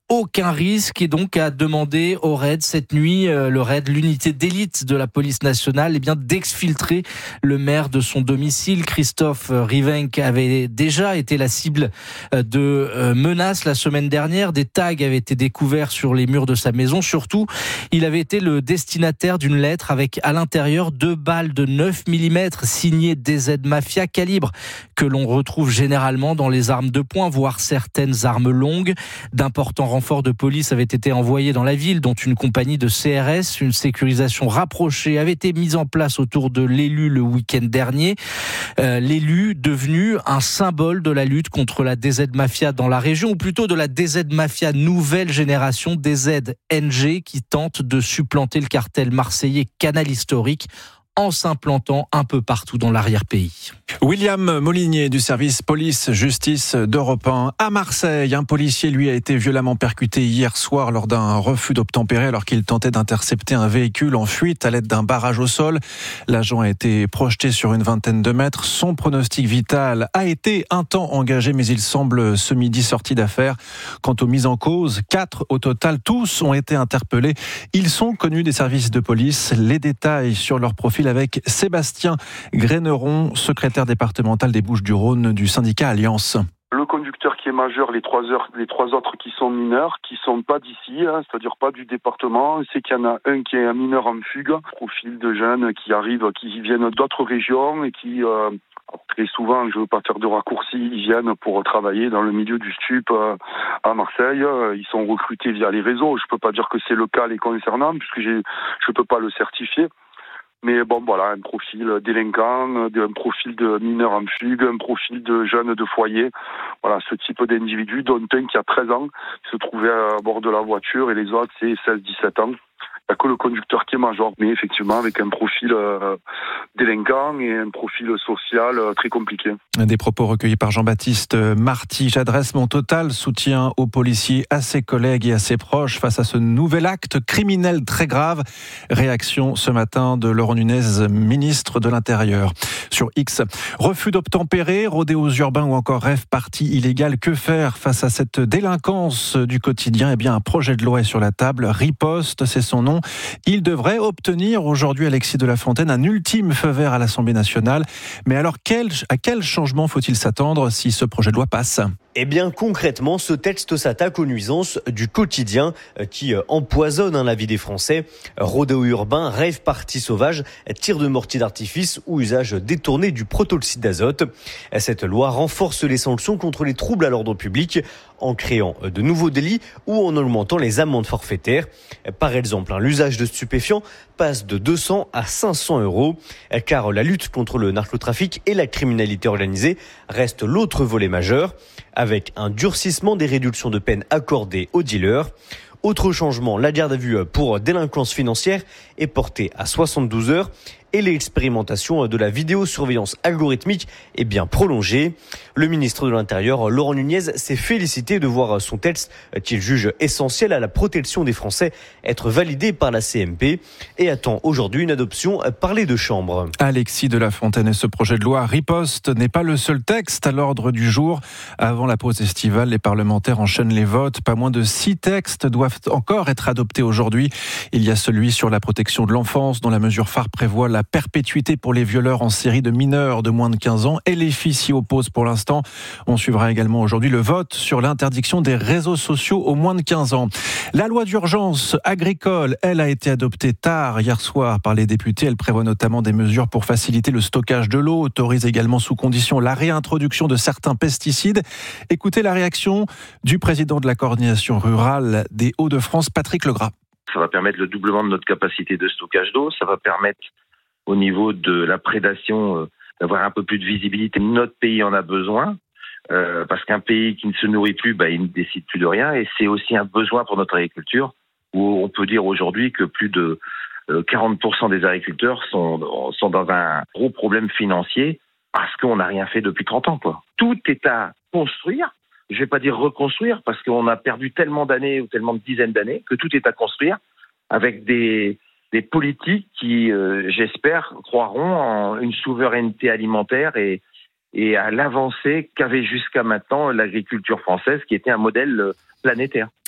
aucun risque et donc a demandé au raid cette nuit, euh, le raid, l'unité d'élite de la police nationale, eh bien d'exfiltrer le maire de son domicile. Christophe Rivenc avait déjà été la cible de euh, menaces la semaine dernière. Des tags avaient été découverts sur les murs de sa maison. Surtout, il avait été le destinataire d'une lettre avec à l'intérieur deux balles de neuf millimètres signées D Z Mafia, calibre que l'on retrouve généralement dans les armes de poing, voire certaines armes longues. D'importants renforts de police avaient été envoyés dans la ville, dont une compagnie de C R S. Une sécurisation rapprochée avait été mise en place autour de l'élu le week-end dernier. Euh, l'élu devenu un symbole de la lutte contre la D Z Mafia dans la région, ou plutôt de la D Z Mafia nouvelle génération, D Z N G, qui tente de supplanter le cartel marseillais Canal Historique en s'implantant un peu partout dans l'arrière-pays. William Molinier du service police-justice d'Europe un à Marseille. Un policier, lui, a été violemment percuté hier soir lors d'un refus d'obtempérer alors qu'il tentait d'intercepter un véhicule en fuite à l'aide d'un barrage au sol. L'agent a été projeté sur une vingtaine de mètres. Son pronostic vital a été un temps engagé, mais il semble ce midi sorti d'affaire. Quant aux mises en cause, quatre au total, tous ont été interpellés. Ils sont connus des services de police. Les détails sur leur profil avec Sébastien Graineron, secrétaire départemental des Bouches-du-Rhône du syndicat Alliance. Le conducteur qui est majeur, les trois, heures, les trois autres qui sont mineurs, qui sont pas d'ici, hein, c'est-à-dire pas du département. C'est qu'il y en a un qui est un mineur en fugue, profil de jeunes qui arrivent, qui viennent d'autres régions et qui, euh, très souvent, je veux pas faire de raccourcis, ils viennent pour travailler dans le milieu du stup euh, à Marseille. Ils sont recrutés via les réseaux. Je peux pas dire que c'est le cas les concernant, puisque j'ai, je peux pas le certifier. Mais bon, voilà, un profil délinquant, un profil de mineur en fugue, un profil de jeune de foyer. Voilà, ce type d'individu, dont un qui a treize ans, qui se trouvait à bord de la voiture, et les autres, c'est seize dix-sept ans. Il n'y a que le conducteur qui est major, mais effectivement avec un profil euh, délinquant et un profil social euh, très compliqué. Des propos recueillis par Jean-Baptiste Marty. J'adresse mon total soutien aux policiers, à ses collègues et à ses proches face à ce nouvel acte criminel très grave. Réaction ce matin de Laurent Nunez, ministre de l'Intérieur. Sur X, refus d'obtempérer, rodéos urbains ou encore rêve party illégal. Que faire face à cette délinquance du quotidien ? Eh bien, un projet de loi est sur la table. Riposte, c'est son nom. Il devrait obtenir aujourd'hui, Alexis de la Fontaine, un ultime feu vert à l'Assemblée nationale. Mais alors, quel, à quel changement faut-il s'attendre si ce projet de loi passe ? Eh bien, concrètement, ce texte s'attaque aux nuisances du quotidien qui empoisonnent la vie des Français. Rodéo urbain, rave party sauvage, tir de mortier d'artifice ou usage détourné du protoxyde d'azote. Cette loi renforce les sanctions contre les troubles à l'ordre public en créant de nouveaux délits ou en augmentant les amendes forfaitaires. Par exemple, l'usage de stupéfiants passe de deux cents à cinq cents euros, car la lutte contre le narcotrafic et la criminalité organisée reste l'autre volet majeur, avec un durcissement des réductions de peine accordées aux dealers. Autre changement, la garde à vue pour délinquance financière est portée à soixante-douze heures et l'expérimentation de la vidéosurveillance algorithmique est bien prolongée. Le ministre de l'Intérieur, Laurent Nunez, s'est félicité de voir son texte, qu'il juge essentiel à la protection des Français, être validé par la C M P et attend aujourd'hui une adoption par les deux chambres. Alexis de la Fontaine, et ce projet de loi riposte n'est pas le seul texte à l'ordre du jour. Avant la pause estivale, les parlementaires enchaînent les votes. Pas moins de six textes doivent encore être adoptés aujourd'hui. Il y a celui sur la protection de l'enfance, dont la mesure phare prévoit la perpétuité pour les violeurs en série de mineurs de moins de quinze ans, et les filles s'y opposent pour l'instant. On suivra également aujourd'hui le vote sur l'interdiction des réseaux sociaux aux moins de quinze ans. La loi d'urgence agricole, elle a été adoptée tard hier soir par les députés. Elle prévoit notamment des mesures pour faciliter le stockage de l'eau, autorise également sous condition la réintroduction de certains pesticides. Écoutez la réaction du président de la coordination rurale des Hauts-de-France, Patrick Legras. Ça va permettre le doublement de notre capacité de stockage d'eau, ça va permettre au niveau de la prédation, euh, d'avoir un peu plus de visibilité. Notre pays en a besoin, euh, parce qu'un pays qui ne se nourrit plus, bah, il ne décide plus de rien, et c'est aussi un besoin pour notre agriculture, où on peut dire aujourd'hui que plus de euh, quarante pour cent des agriculteurs sont, sont dans un gros problème financier, parce qu'on n'a rien fait depuis trente ans, quoi. Tout est à construire, je ne vais pas dire reconstruire, parce qu'on a perdu tellement d'années, ou tellement de dizaines d'années, que tout est à construire, avec des... des politiques qui, euh, j'espère, croiront en une souveraineté alimentaire et, et à l'avancée qu'avait jusqu'à maintenant l'agriculture française, qui était un modèle planétaire.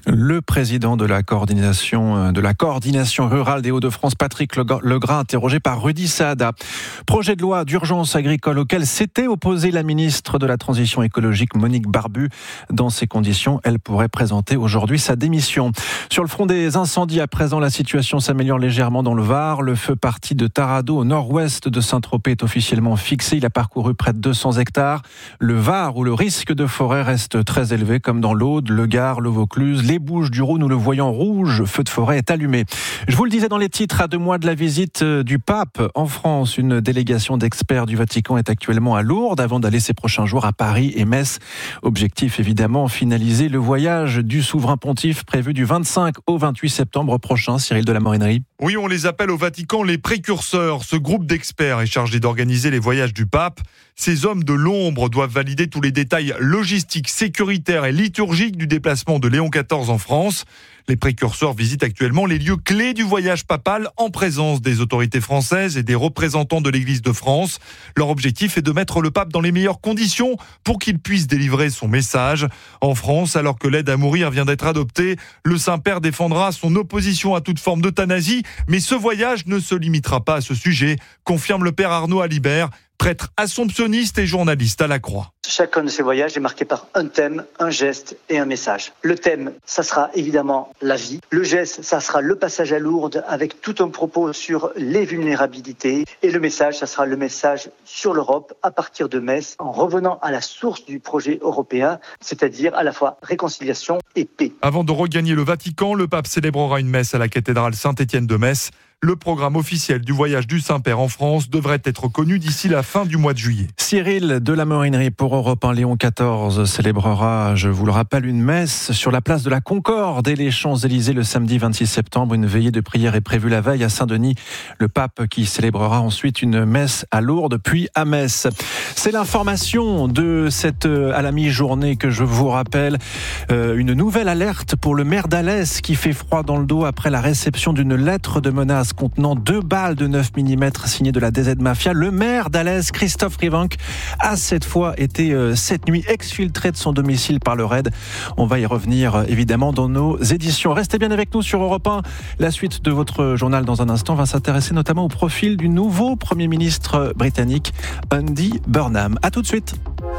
Le président de la coordination de la coordination rurale des Hauts-de-France, Patrick Legras, interrogé par Rudy Saada. Projet de loi d'urgence agricole auquel s'était opposée la ministre de la Transition écologique, Monique Barbu. Dans ces conditions, elle pourrait présenter aujourd'hui sa démission. Sur le front des incendies, à présent, la situation s'améliore légèrement dans le Var. Le feu parti de Tarado, au nord-ouest de Saint-Tropez, est officiellement fixé. Il a parcouru près de deux cents hectares. Le Var, où le risque de forêt reste très élevé, comme dans l'Aude, le Gard, le Vaucluse, les Bouches-du-Rhône, où le voyant rouge, feu de forêt, est allumé. Je vous le disais dans les titres, à deux mois de la visite du pape en France, une délégation d'experts du Vatican est actuellement à Lourdes avant d'aller ces prochains jours à Paris et Metz. Objectif évidemment, finaliser le voyage du souverain pontife prévu du vingt-cinq au vingt-huit septembre prochain. Cyril de la Morinerie. Oui, on les appelle au Vatican les précurseurs. Ce groupe d'experts est chargé d'organiser les voyages du pape. Ces hommes de l'ombre doivent valider tous les détails logistiques, sécuritaires et liturgiques du déplacement de Léon quatorze en France. Les précurseurs visitent actuellement les lieux clés du voyage papal en présence des autorités françaises et des représentants de l'Église de France. Leur objectif est de mettre le pape dans les meilleures conditions pour qu'il puisse délivrer son message. En France, alors que l'aide à mourir vient d'être adoptée, le Saint-Père défendra son opposition à toute forme d'euthanasie. Mais ce voyage ne se limitera pas à ce sujet, confirme le Père Arnaud Alibert, prêtre assomptionniste et journaliste à la Croix. Chacun de ces voyages est marqué par un thème, un geste et un message. Le thème, ça sera évidemment la vie. Le geste, ça sera le passage à Lourdes avec tout un propos sur les vulnérabilités. Et le message, ça sera le message sur l'Europe à partir de Metz, en revenant à la source du projet européen, c'est-à-dire à la fois réconciliation et paix. Avant de regagner le Vatican, le pape célébrera une messe à la cathédrale Saint-Étienne de Metz. Le programme officiel du voyage du Saint-Père en France devrait être connu d'ici la fin du mois de juillet. Cyril de la Morinerie pour Europe un. Léon quatorze célébrera, je vous le rappelle, une messe sur la place de la Concorde et les Champs-Élysées le samedi vingt-six septembre. Une veillée de prière est prévue la veille à Saint-Denis. Le pape qui célébrera ensuite une messe à Lourdes puis à Metz. C'est l'information de cette à la mi-journée que je vous rappelle. Euh, une nouvelle alerte pour le maire d'Alès qui fait froid dans le dos après la réception d'une lettre de menace contenant deux balles de neuf millimètres signées de la D Z Mafia. Le maire d'Alès, Christophe Rivenc, a cette fois été euh, cette nuit exfiltré de son domicile par le raid. On va y revenir euh, évidemment dans nos éditions. Restez bien avec nous sur Europe un. La suite de votre journal dans un instant va s'intéresser notamment au profil du nouveau Premier ministre britannique, Andy Burnham. À tout de suite.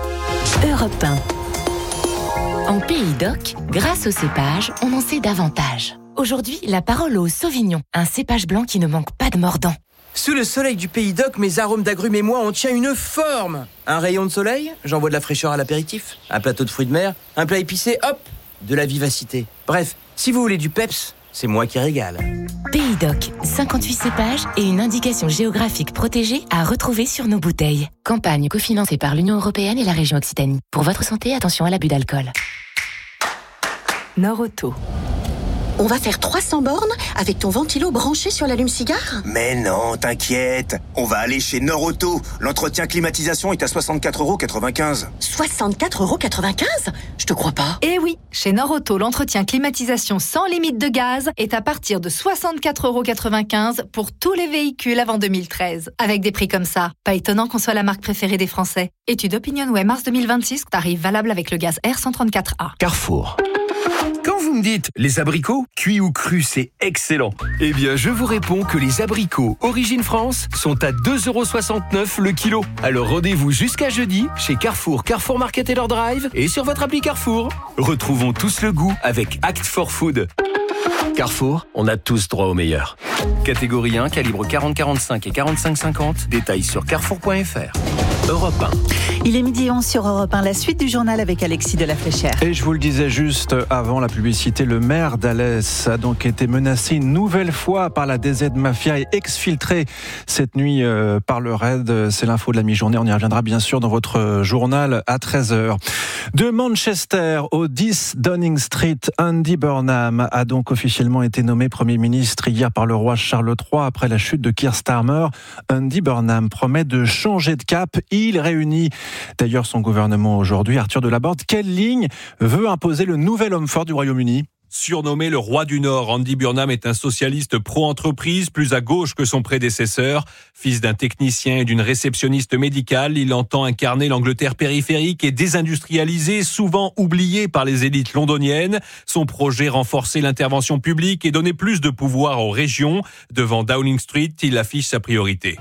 Europe un. En Pays d'Oc, grâce au cépage, on en sait davantage. Aujourd'hui, la parole au Sauvignon, un cépage blanc qui ne manque pas de mordant. Sous le soleil du Pays d'Oc, mes arômes d'agrumes et moi, on tient une forme. Un rayon de soleil, j'envoie de la fraîcheur à l'apéritif. Un plateau de fruits de mer, un plat épicé, hop, de la vivacité. Bref, si vous voulez du peps, c'est moi qui régale. Pays d'Oc, cinquante-huit cépages et une indication géographique protégée à retrouver sur nos bouteilles. Campagne cofinancée par l'Union européenne et la région Occitanie. Pour votre santé, attention à l'abus d'alcool. Nord-Auto. On va faire trois cents bornes avec ton ventilo branché sur l'allume-cigare ? Mais non, t'inquiète. On va aller chez Nord-Auto. L'entretien climatisation est à soixante-quatre euros quatre-vingt-quinze. soixante-quatre euros quatre-vingt-quinze ? Je te crois pas. Eh oui, chez Nord-Auto, l'entretien climatisation sans limite de gaz est à partir de soixante-quatre euros quatre-vingt-quinze pour tous les véhicules avant deux mille treize. Avec des prix comme ça, pas étonnant qu'on soit la marque préférée des Français. Étude OpinionWay mars deux mille vingt-six, tarif valable avec le gaz R cent trente-quatre A. Carrefour. Quand vous me dites les abricots, cuits ou crus, c'est excellent. Eh bien, je vous réponds que les abricots Origine France sont à deux euros soixante-neuf le kilo. Alors rendez-vous jusqu'à jeudi chez Carrefour, Carrefour Market et leur drive et sur votre appli Carrefour. Retrouvons tous le goût avec Act for Food. Carrefour, on a tous droit au meilleur. Catégorie un, calibre quarante quarante-cinq et quarante-cinq cinquante. Détails sur carrefour point f r. Europe un. Il est midi onze sur Europe un, la suite du journal avec Alexis de la Fléchère. Et je vous le disais juste avant la publicité, le maire d'Alès a donc été menacé une nouvelle fois par la D Z Mafia et exfiltré cette nuit euh, par le raid. C'est l'info de la mi-journée. On y reviendra bien sûr dans votre journal à treize heures. De Manchester au dix Downing Street, Andy Burnham a donc officiellement été nommé Premier ministre hier par le roi Charles trois après la chute de Keir Starmer. Andy Burnham promet de changer de cap. Il réunit d'ailleurs son gouvernement aujourd'hui. Arthur Delaborde, quelle ligne veut imposer le nouvel homme fort du Royaume-Uni ? Surnommé le roi du Nord, Andy Burnham est un socialiste pro-entreprise, plus à gauche que son prédécesseur. Fils d'un technicien et d'une réceptionniste médicale, il entend incarner l'Angleterre périphérique et désindustrialisée, souvent oubliée par les élites londoniennes. Son projet, renforcer l'intervention publique et donner plus de pouvoir aux régions. Devant Downing Street, il affiche sa priorité.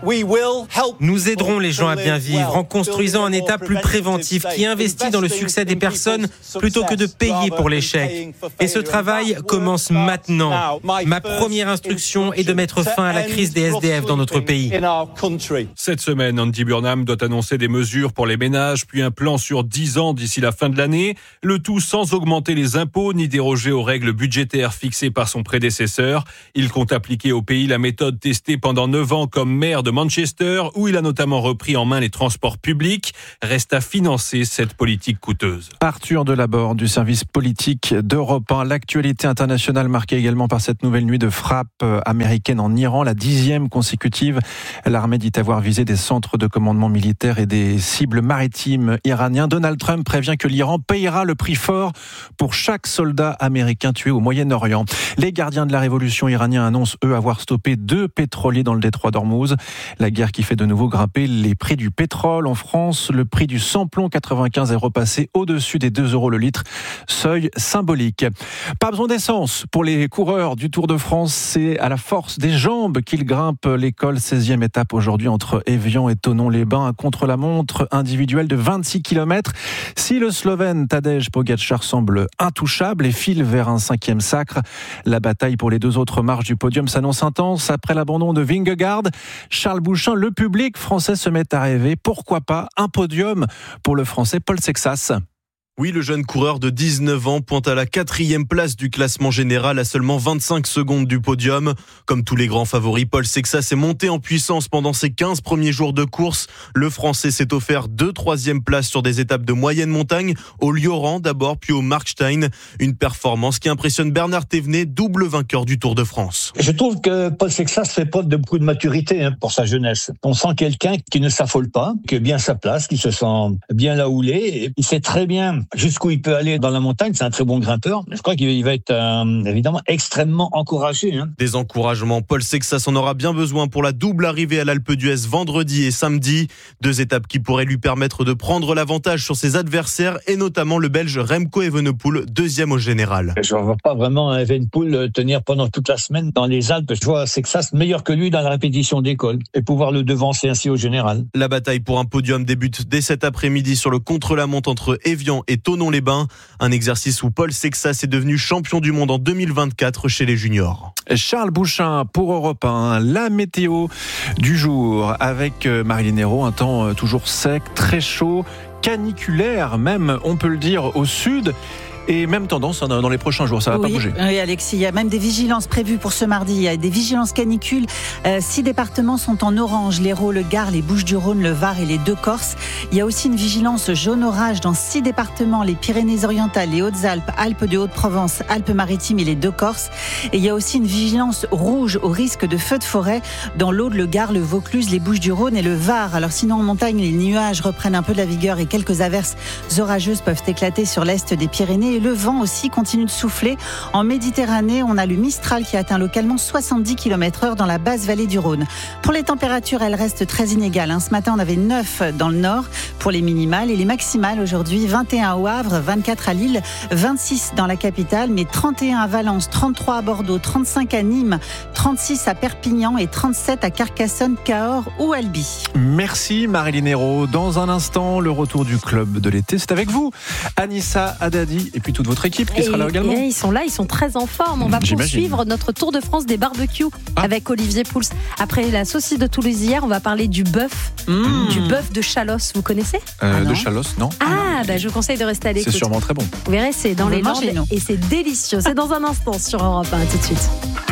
Nous aiderons les gens à bien vivre en construisant un État plus préventif qui investit dans le succès des personnes plutôt que de payer pour l'échec. Et ce travail commence maintenant. Ma première instruction est de mettre fin à la crise des S D F dans notre pays. Cette semaine, Andy Burnham doit annoncer des mesures pour les ménages, puis un plan sur dix ans d'ici la fin de l'année. Le tout sans augmenter les impôts ni déroger aux règles budgétaires fixées par son prédécesseur. Il compte appliquer au pays la méthode testée pendant neuf ans comme maire de Manchester, où il a notamment repris en main les transports publics. Reste à financer cette politique coûteuse. Arthur Delaborde du service politique d'Europe un. L'actualité internationale marquée également par cette nouvelle nuit de frappe américaine en Iran, la dixième consécutive. L'armée dit avoir visé des centres de commandement militaire et des cibles maritimes iraniens. Donald Trump prévient que l'Iran payera le prix fort pour chaque soldat américain tué au Moyen-Orient. Les gardiens de la révolution iraniens annoncent, eux, avoir stoppé deux pétroliers dans le détroit d'Ormuz. La guerre qui fait de nouveau grimper les prix du pétrole. En France, le prix du sans-plomb quatre-vingt-quinze est repassé au-dessus des deux euros le litre, seuil symbolique. Pas besoin d'essence pour les coureurs du Tour de France, c'est à la force des jambes qu'ils grimpent l'école. seizième étape aujourd'hui entre Évian et Thonon-les-Bains, un contre-la-montre individuel de vingt-six kilomètres. Si le Slovène Tadej Pogačar semble intouchable et file vers un cinquième sacre, la bataille pour les deux autres marches du podium s'annonce intense. Après l'abandon de Vingegaard, Charles Bouchin, le public français se met à rêver. Pourquoi pas un podium pour le français Paul Sexas? Oui, le jeune coureur de dix-neuf ans pointe à la quatrième place du classement général à seulement vingt-cinq secondes du podium. Comme tous les grands favoris, Paul Sexas est monté en puissance pendant ses quinze premiers jours de course. Le Français s'est offert deux troisièmes places sur des étapes de moyenne montagne, au Lioran d'abord, puis au Markstein. Une performance qui impressionne Bernard Thévenet, double vainqueur du Tour de France. Je trouve que Paul Sexas fait preuve de beaucoup de maturité hein, pour sa jeunesse. On sent quelqu'un qui ne s'affole pas, qui est bien à sa place, qui se sent bien là où il est. Il sait très bien jusqu'où il peut aller dans la montagne, c'est un très bon grimpeur. Je crois qu'il va être euh, évidemment extrêmement encouragé. Hein. Des encouragements, Paul Sexas en aura bien besoin pour la double arrivée à l'Alpe d'Huez vendredi et samedi. Deux étapes qui pourraient lui permettre de prendre l'avantage sur ses adversaires et notamment le Belge Remco Evenepoel, deuxième au général. Je ne vois pas vraiment Evenepoel tenir pendant toute la semaine dans les Alpes. Je vois Sexas meilleur que lui dans la répétition d'école et pouvoir le devancer ainsi au général. La bataille pour un podium débute dès cet après-midi sur le contre-la-montre entre Évian et Thonon-les-Bains, un exercice où Paul Sexas est devenu champion du monde en deux mille vingt-quatre chez les juniors. Charles Bouchin pour Europe un, la météo du jour avec Marilyn Hérault, un temps toujours sec, très chaud, caniculaire même, on peut le dire, au sud. Et même tendance dans les prochains jours, ça va oui, pas bouger. Oui, Alexis, il y a même des vigilances prévues pour ce mardi. Il y a des vigilances canicules. Euh, six départements sont en orange, l'Hérault, le Gard, les Bouches-du-Rhône, le Var et les deux Corses. Il y a aussi une vigilance jaune orage dans six départements, les Pyrénées-Orientales, les Hautes-Alpes, Alpes de Haute-Provence, Alpes-Maritimes et les deux Corses. Et il y a aussi une vigilance rouge au risque de feux de forêt dans l'Aude, le Gard, le Vaucluse, les Bouches-du-Rhône et le Var. Alors sinon en montagne, les nuages reprennent un peu de la vigueur et quelques averses orageuses peuvent éclater sur l'est des Pyrénées. Et le vent aussi continue de souffler. En Méditerranée, on a le Mistral qui atteint localement soixante-dix kilomètres heure dans la basse vallée du Rhône. Pour les températures, elles restent très inégales. Ce matin, on avait neuf dans le nord pour les minimales et les maximales aujourd'hui, vingt et un au Havre, vingt-quatre à Lille, vingt-six dans la capitale, mais trente et un à Valence, trente-trois à Bordeaux, trente-cinq à Nîmes, trente-six à Perpignan et trente-sept à Carcassonne, Cahors ou Albi. Merci Marilyn Hérault. Dans un instant, le retour du club de l'été, c'est avec vous, Anissa Haddadi et puis toute votre équipe qui et, sera là également. Et ils sont là, ils sont très en forme. On va J'imagine. poursuivre notre tour de France des barbecues ah. avec Olivier Pouls. Après la saucisse de Toulouse hier, on va parler du bœuf, mmh. du bœuf de Chalosse. Vous connaissez euh, ah De Chalosse, non. Ah, ah bah, je vous conseille de rester à l'écoute. C'est sûrement très bon. Vous verrez, c'est dans on les Landes et c'est délicieux. C'est dans un instant sur Europe un. Tout de suite.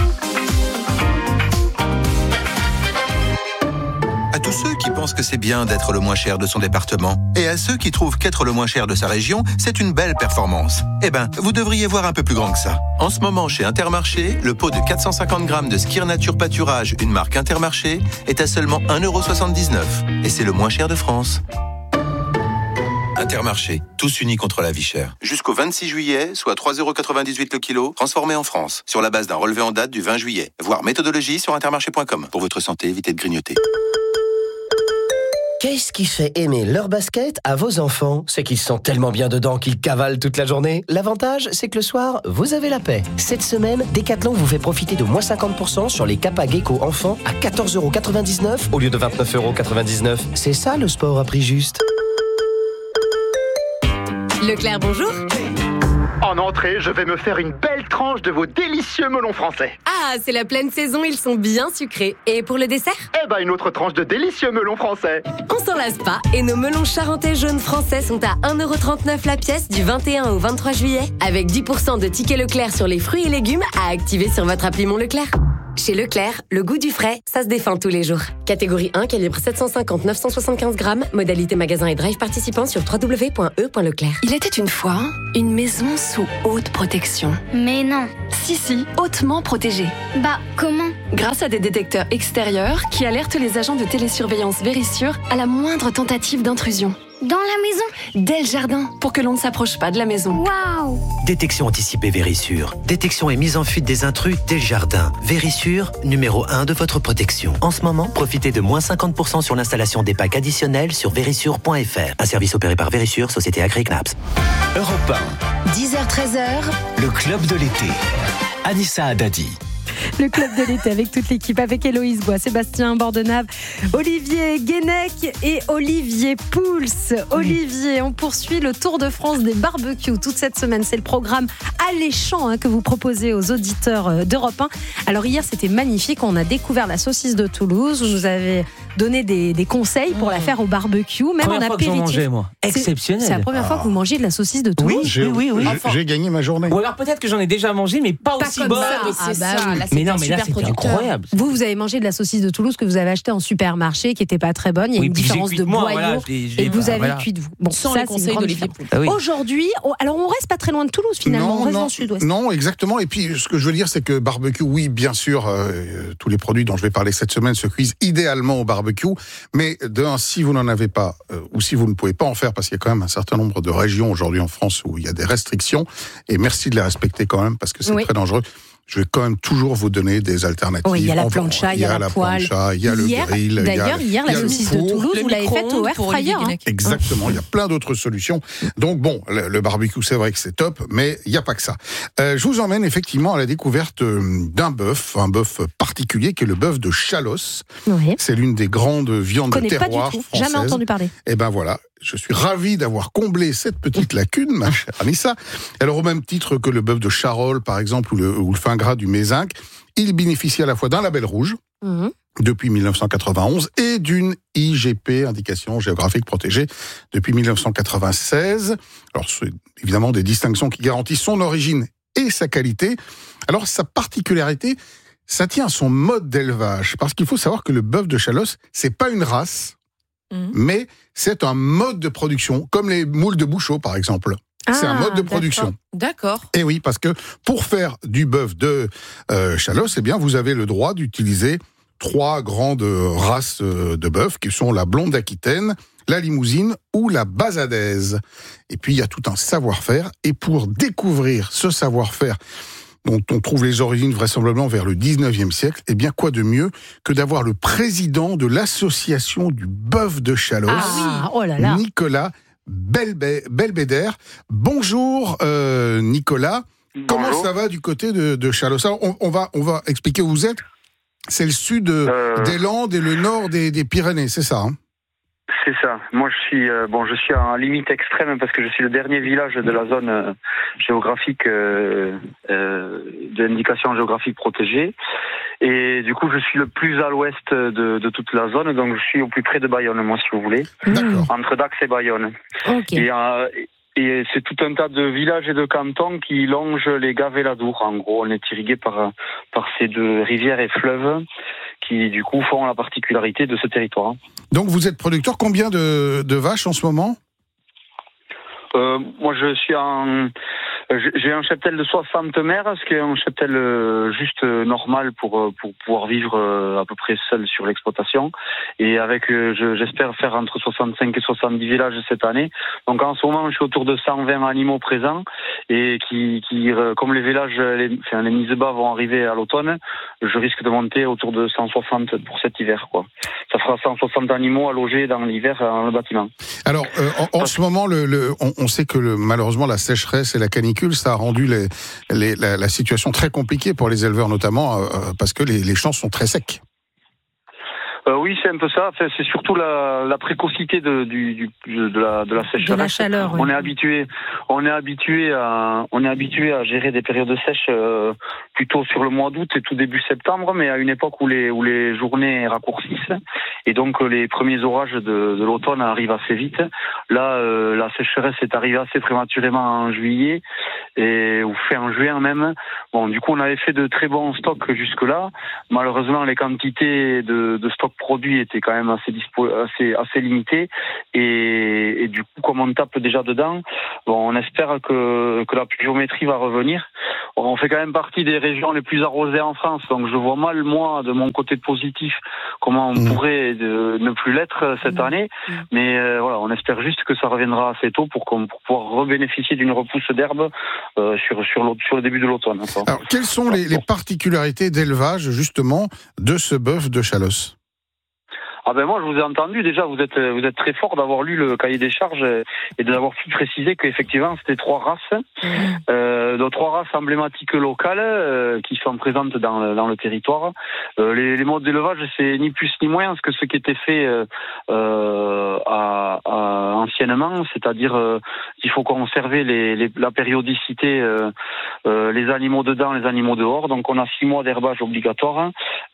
À tous ceux qui pensent que c'est bien d'être le moins cher de son département, et à ceux qui trouvent qu'être le moins cher de sa région, c'est une belle performance. Eh ben, vous devriez voir un peu plus grand que ça. En ce moment, chez Intermarché, le pot de quatre cent cinquante grammes de Skir Nature Pâturage, une marque Intermarché, est à seulement un euro soixante-dix-neuf. Et c'est le moins cher de France. Intermarché, tous unis contre la vie chère. Jusqu'au vingt-six juillet, soit trois euros quatre-vingt-dix-huit le kilo, transformé en France, sur la base d'un relevé en date du vingt juillet. Voir méthodologie sur intermarché point com. Pour votre santé, évitez de grignoter. Qu'est-ce qui fait aimer leur basket à vos enfants? C'est qu'ils sont tellement bien dedans qu'ils cavalent toute la journée. L'avantage, c'est que le soir, vous avez la paix. Cette semaine, Decathlon vous fait profiter de moins cinquante pour cent sur les Kappa Gecko enfants à quatorze euros quatre-vingt-dix-neuf au lieu de vingt-neuf euros quatre-vingt-dix-neuf. C'est ça le sport à prix juste. Leclerc, bonjour. En entrée, je vais me faire une belle tranche de vos délicieux melons français. Ah, c'est la pleine saison, ils sont bien sucrés. Et pour le dessert? Eh ben, une autre tranche de délicieux melons français. On s'en lasse pas, et nos melons charentais jaunes français sont à un euro trente-neuf la pièce du vingt et un au vingt-trois juillet, avec dix pour cent de tickets Leclerc sur les fruits et légumes à activer sur votre appli Mon Leclerc. Chez Leclerc, le goût du frais, ça se défend tous les jours. Catégorie un, calibre sept cent cinquante à neuf cent soixante-quinze grammes, modalité magasin et drive participant sur w w w point e point leclerc. Il était une fois une maison sous haute protection. Mais non. Si, si, hautement protégée. Bah, comment? Grâce à des détecteurs extérieurs qui alertent les agents de télésurveillance Vérissure à la moindre tentative d'intrusion. Dans la maison? Dès le jardin, pour que l'on ne s'approche pas de la maison. Waouh! Détection anticipée Vérissure. Détection et mise en fuite des intrus dès le jardin. Vérissure, numéro un de votre protection. En ce moment, profitez de moins cinquante pour cent sur l'installation des packs additionnels sur vérissure point f r. Un service opéré par Vérissure, société Agri Knaps. Europe un. dix heures treize heures. Le club de l'été. Anissa Haddadi. Le club de l'été avec toute l'équipe, avec Héloïse Bois, Sébastien Bordenave, Olivier Guénec et Olivier Pouls. Olivier, on poursuit le Tour de France des barbecues toute cette semaine. C'est le programme alléchant hein, que vous proposez aux auditeurs d'Europe un. Alors hier, c'était magnifique. On a découvert la saucisse de Toulouse. Vous nous avez donné des, des conseils pour mmh. la faire au barbecue, même première en fois apéritif. Que j'en mangeais, moi. Exceptionnel. C'est la première ah. fois que vous mangez de la saucisse de Toulouse. Oui, j'ai, oui, oui, oui. Enfin, j'ai gagné ma journée. Ou alors peut-être que j'en ai déjà mangé, mais pas, pas aussi bonne. Ah, bah, oui. Là, mais non, mais là, c'était incroyable. Vous, vous avez mangé de la saucisse de Toulouse que vous avez achetée en supermarché, qui n'était pas très bonne. Il y a oui, une différence de boyau. Voilà, j'ai, j'ai, et vous bah, avez voilà. cuit de vous. Bon, sans ça, les conseils d'Olivier Pouls. Ah, oui. Aujourd'hui, on, alors on reste pas très loin de Toulouse finalement. Non, on reste non, dans le sud-ouest. Non, exactement. Et puis, ce que je veux dire, c'est que barbecue, oui, bien sûr, euh, tous les produits dont je vais parler cette semaine se cuisent idéalement au barbecue. Mais d'un, si vous n'en avez pas, euh, ou si vous ne pouvez pas en faire, parce qu'il y a quand même un certain nombre de régions aujourd'hui en France où il y a des restrictions, et merci de les respecter quand même, parce que c'est oui. très dangereux. Je vais quand même toujours vous donner des alternatives. Oui, il y a la plancha, il y a la poêle. Il y a le grill. D'ailleurs, hier, la saucisse de Toulouse, vous l'avez faite au air fryer. Hein. Exactement, il y a plein d'autres solutions. Donc bon, le, le barbecue, c'est vrai que c'est top, mais il n'y a pas que ça. Euh, je vous emmène effectivement à la découverte d'un bœuf, un bœuf particulier qui est le bœuf de Chalosse. Oui. C'est l'une des grandes viandes de terroir françaises. Jamais entendu parler. Et ben voilà. Je suis ravi d'avoir comblé cette petite lacune, ma chère Anissa. Alors, au même titre que le bœuf de Charolles, par exemple, ou le, ou le fin gras du Mézinc, il bénéficie à la fois d'un label rouge, mmh. depuis mille neuf cent quatre-vingt-onze, et d'une I G P, indication géographique protégée, depuis mille neuf cent quatre-vingt-seize. Alors, c'est évidemment des distinctions qui garantissent son origine et sa qualité. Alors, sa particularité, ça tient à son mode d'élevage, parce qu'il faut savoir que le bœuf de Chalosse, c'est pas une race, Mmh. mais c'est un mode de production, comme les moules de Bouchot, par exemple. Ah, c'est un mode de production. D'accord. d'accord. Et oui, parce que pour faire du bœuf de euh, Chalosse, eh bien, vous avez le droit d'utiliser trois grandes races de bœuf, qui sont la blonde d'Aquitaine, la limousine ou la basadaise. Et puis, il y a tout un savoir-faire. Et pour découvrir ce savoir-faire, dont on trouve les origines vraisemblablement vers le dix-neuvième siècle, eh bien, quoi de mieux que d'avoir le président de l'association du bœuf de Chalosse, ah, oui. oh là là. Nicolas Belbe- Belbédère. Bonjour, euh, Nicolas. Bonjour. Comment ça va du côté de, de Chalosse? Alors, on, on, va, on va expliquer où vous êtes. C'est le sud euh... des Landes et le nord des, des Pyrénées, c'est ça hein? C'est ça. Moi, je suis euh, bon, je suis en limite extrême parce que je suis le dernier village de la zone euh, géographique euh, euh, de l'indication géographique protégée. Et du coup, je suis le plus à l'ouest de, de toute la zone, donc je suis au plus près de Bayonne, moi, si vous voulez, D'accord. entre Dax et Bayonne. Okay. Et, euh, et c'est tout un tas de villages et de cantons qui longent les Gaves et l'Adour. En gros, on est irrigué par par ces deux rivières et fleuves qui, du coup, font la particularité de ce territoire. Donc, vous êtes producteur. Combien de, de vaches en ce moment ? euh, Moi, je suis en... J'ai un cheptel de soixante mères, ce qui est un cheptel juste normal pour pour pouvoir vivre à peu près seul sur l'exploitation. Et avec, j'espère faire entre soixante-cinq et soixante-dix villages cette année. Donc en ce moment, je suis autour de cent vingt animaux présents et qui, qui comme les villages, les, enfin, les mises bas vont arriver à l'automne, je risque de monter autour de cent soixante pour cet hiver, quoi. Ça fera cent soixante animaux à loger dans l'hiver dans le bâtiment. Alors, euh, en, en ce moment, le, le, on, on sait que le, malheureusement la sécheresse et la canicule, ça a rendu les, les, la, la situation très compliquée pour les éleveurs, notamment euh, parce que les, les champs sont très secs. Euh, oui, c'est un peu ça. Enfin, c'est surtout la, la précocité de, du, du, de la, de la sécheresse. De la chaleur. On oui. est habitué, on est habitué à, on est habitué à gérer des périodes sèches euh, plutôt sur le mois d'août et tout début septembre, mais à une époque où les, où les journées raccourcissent et donc les premiers orages de, de l'automne arrivent assez vite. Là, euh, la sécheresse est arrivée assez prématurément en juillet et ou fin juin même. Bon, du coup, on avait fait de très bons stocks jusque-là. Malheureusement, les quantités de, de stocks produits étaient quand même assez dispo, assez assez limitées et, et du coup, comme on tape déjà dedans, bon, on espère que que la pluviométrie va revenir. On fait quand même partie des régions les plus arrosées en France, donc je vois mal, moi, de mon côté positif, comment on mmh. pourrait de, ne plus l'être cette mmh. année. Mmh. Mais euh, voilà, on espère juste que ça reviendra assez tôt pour, qu'on, pour pouvoir rebénéficier d'une repousse d'herbe euh, sur, sur, sur le début de l'automne. Alors, quelles sont les, les particularités d'élevage, justement, de ce bœuf de Chalosse ? Ah ben moi je vous ai entendu déjà, vous êtes vous êtes très fort d'avoir lu le cahier des charges et d'avoir pu préciser qu'effectivement c'était trois races, euh, de trois races emblématiques locales euh, qui sont présentes dans le, dans le territoire. Euh, les, les modes d'élevage c'est ni plus ni moins que ce qui était fait euh, euh, à, à anciennement, c'est-à-dire euh, qu'il faut conserver les, les, la périodicité, euh, euh, les animaux dedans, les animaux dehors. Donc on a six mois d'herbage obligatoire,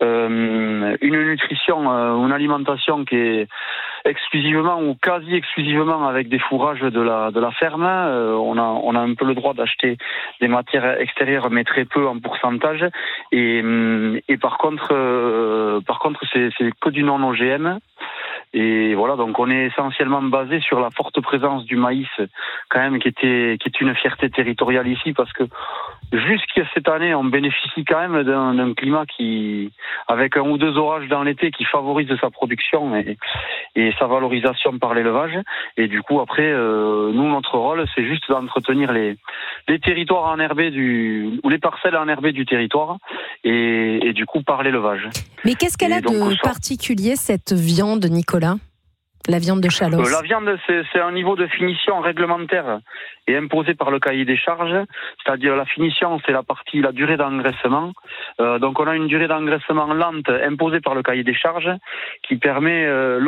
euh, une nutrition, euh, une alimentation qui est exclusivement ou quasi exclusivement avec des fourrages de la de la ferme. Euh, on a on a un peu le droit d'acheter des matières extérieures, mais très peu en pourcentage. Et et par contre euh, par contre c'est c'est que du non O G M. Et voilà, donc on est essentiellement basé sur la forte présence du maïs, quand même, qui était qui est une fierté territoriale ici, parce que jusqu'à cette année, on bénéficie quand même d'un, d'un climat qui, avec un ou deux orages dans l'été, qui favorise sa production et, et sa valorisation par l'élevage. Et du coup, après, euh, nous, notre rôle, c'est juste d'entretenir les les territoires enherbés du ou les parcelles enherbées du territoire, et, et du coup par l'élevage. Mais qu'est-ce qu'elle et a donc, de ça... particulier, cette viande, Nicolas ? La viande de Chalosse. Euh, la viande, c'est, c'est un niveau de finition réglementaire et imposé par le cahier des charges. C'est-à-dire la finition, c'est la partie, la durée d'engraissement. Euh, donc on a une durée d'engraissement lente imposée par le cahier des charges qui permet euh,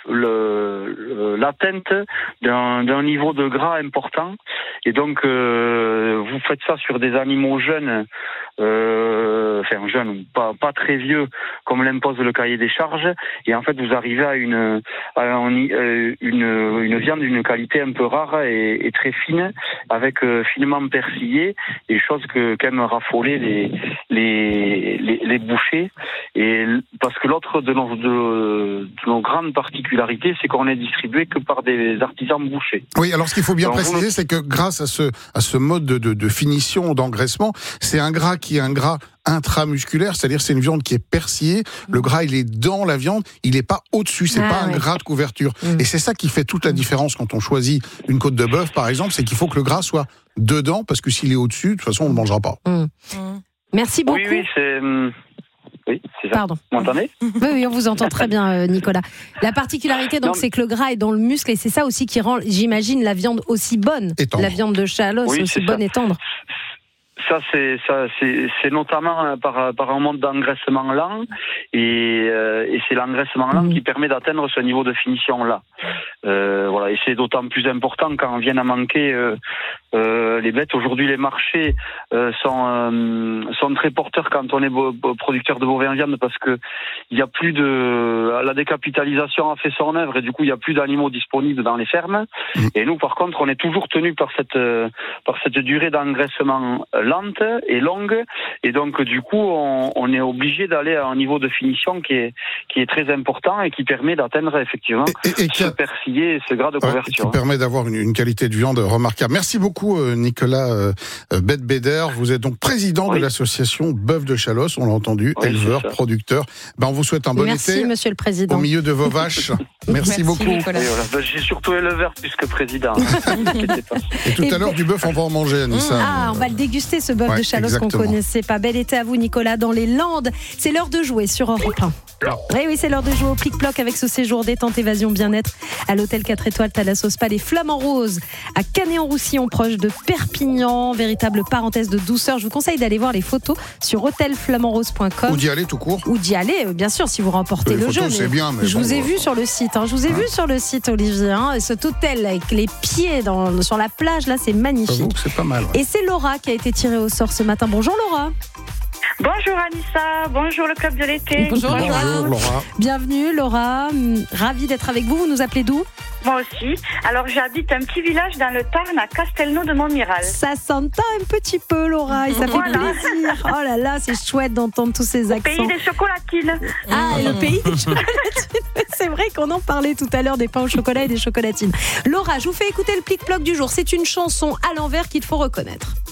le, l'atteinte d'un, d'un niveau de gras important. Et donc euh, vous faites ça sur des animaux jeunes, euh, enfin jeunes, pas, pas très vieux, comme l'impose le cahier des charges. Et en fait, vous arrivez à une, à un Une, une viande d'une qualité un peu rare et, et très fine, avec euh, finement persillé, et chose que qu'aiment raffoler les les, les les bouchers. Et parce que l'autre de nos de, de nos grandes particularités, c'est qu'on est distribué que par des artisans bouchers. Oui, alors ce qu'il faut bien Donc, préciser, vous... c'est que grâce à ce à ce mode de, de, de finition, d'engraissement, c'est un gras qui est un gras intramusculaire, c'est-à-dire c'est une viande qui est persillée, le gras il est dans la viande, il n'est pas au-dessus, c'est ah, pas ouais. un gras de couverture. Mmh. Et c'est ça qui fait toute la différence quand on choisit une côte de bœuf par exemple, c'est qu'il faut que le gras soit dedans, parce que s'il est au-dessus, de toute façon on ne le mangera pas. Mmh. Merci beaucoup. Oui, oui, c'est... Oui, c'est ça. Pardon. Vous m'entendez ? Oui, oui, on vous entend très bien, Nicolas. La particularité, donc, non, c'est que le gras est dans le muscle, et c'est ça aussi qui rend, j'imagine, la viande aussi bonne. La viande de Chalosse, oui, aussi bonne ça. et tendre. Ça, c'est, ça, c'est, c'est notamment par, par un mode d'engraissement lent, et, euh, et c'est l'engraissement lent mmh. qui permet d'atteindre ce niveau de finition-là. Euh, voilà, et c'est d'autant plus important quand viennent à manquer euh, euh, les bêtes. Aujourd'hui, les marchés euh, sont, euh, sont très porteurs quand on est bo- bo- producteur de bovins viande, parce que il y a plus de, la décapitalisation a fait son œuvre, et du coup, il y a plus d'animaux disponibles dans les fermes. Mmh. Et nous, par contre, on est toujours tenu par cette, euh, par cette durée d'engraissement lente et longue, et donc du coup on, on est obligé d'aller à un niveau de finition qui est qui est très important et qui permet d'atteindre effectivement et, et, et ce a... persillé et ce gras de couverture. Ouais, qui permet d'avoir une, une qualité de viande remarquable. Merci beaucoup. beaucoup, euh, Nicolas euh, Bedbeder. Vous êtes donc président oui. de l'association Bœuf de Chalosse, on l'a entendu, oui, éleveur, producteur. Ben, on vous souhaite un bon Merci, été. Monsieur le Président. Au milieu de vos vaches. Merci, Merci beaucoup. Voilà. Ben, je suis surtout éleveur plus que président. Et tout à l'heure, du bœuf, on va en manger, Anissa. Ah, on va le déguster, ce bœuf ouais, de Chalosse qu'on ne connaissait pas. Bel été à vous, Nicolas, dans les Landes. C'est l'heure de jouer sur Europe un. Oui, oui, c'est l'heure de jouer au plic-ploc avec ce séjour détente, évasion, bien-être à l'hôtel quatre étoiles Thalasso Spa, les Flamands Roses à Canet-en-Roussillon, proche de Perpignan. Véritable parenthèse de douceur. Je vous conseille d'aller voir les photos sur hôtel flamand rose point com. Ou d'y aller tout court. Ou d'y aller, bien sûr, si vous remportez les le photos, jeu. C'est bien, mais je bon, vous ai euh... vu sur le site. Hein. Je vous ai hein. vu sur le site, Olivier. Hein. Cet hôtel avec les pieds dans, sur la plage, là, c'est magnifique. C'est pas mal. Ouais. Et c'est Laura qui a été tirée au sort ce matin. Bonjour Laura. Bonjour Anissa, bonjour le club de l'été. Bonjour, bonjour Laura. Bienvenue Laura, ravie d'être avec vous. Vous nous appelez d'où ? Moi aussi. Alors j'habite un petit village dans le Tarn à Castelnau de Montmiral. Ça s'entend un petit peu Laura et ça voilà. fait plaisir. Oh là là, c'est chouette d'entendre tous ces accents. Au pays des chocolatines. Ah, et le pays des chocolatines. C'est vrai qu'on en parlait tout à l'heure des pains au chocolat et des chocolatines. Laura, je vous fais écouter le plic-ploc du jour. C'est une chanson à l'envers qu'il faut reconnaître.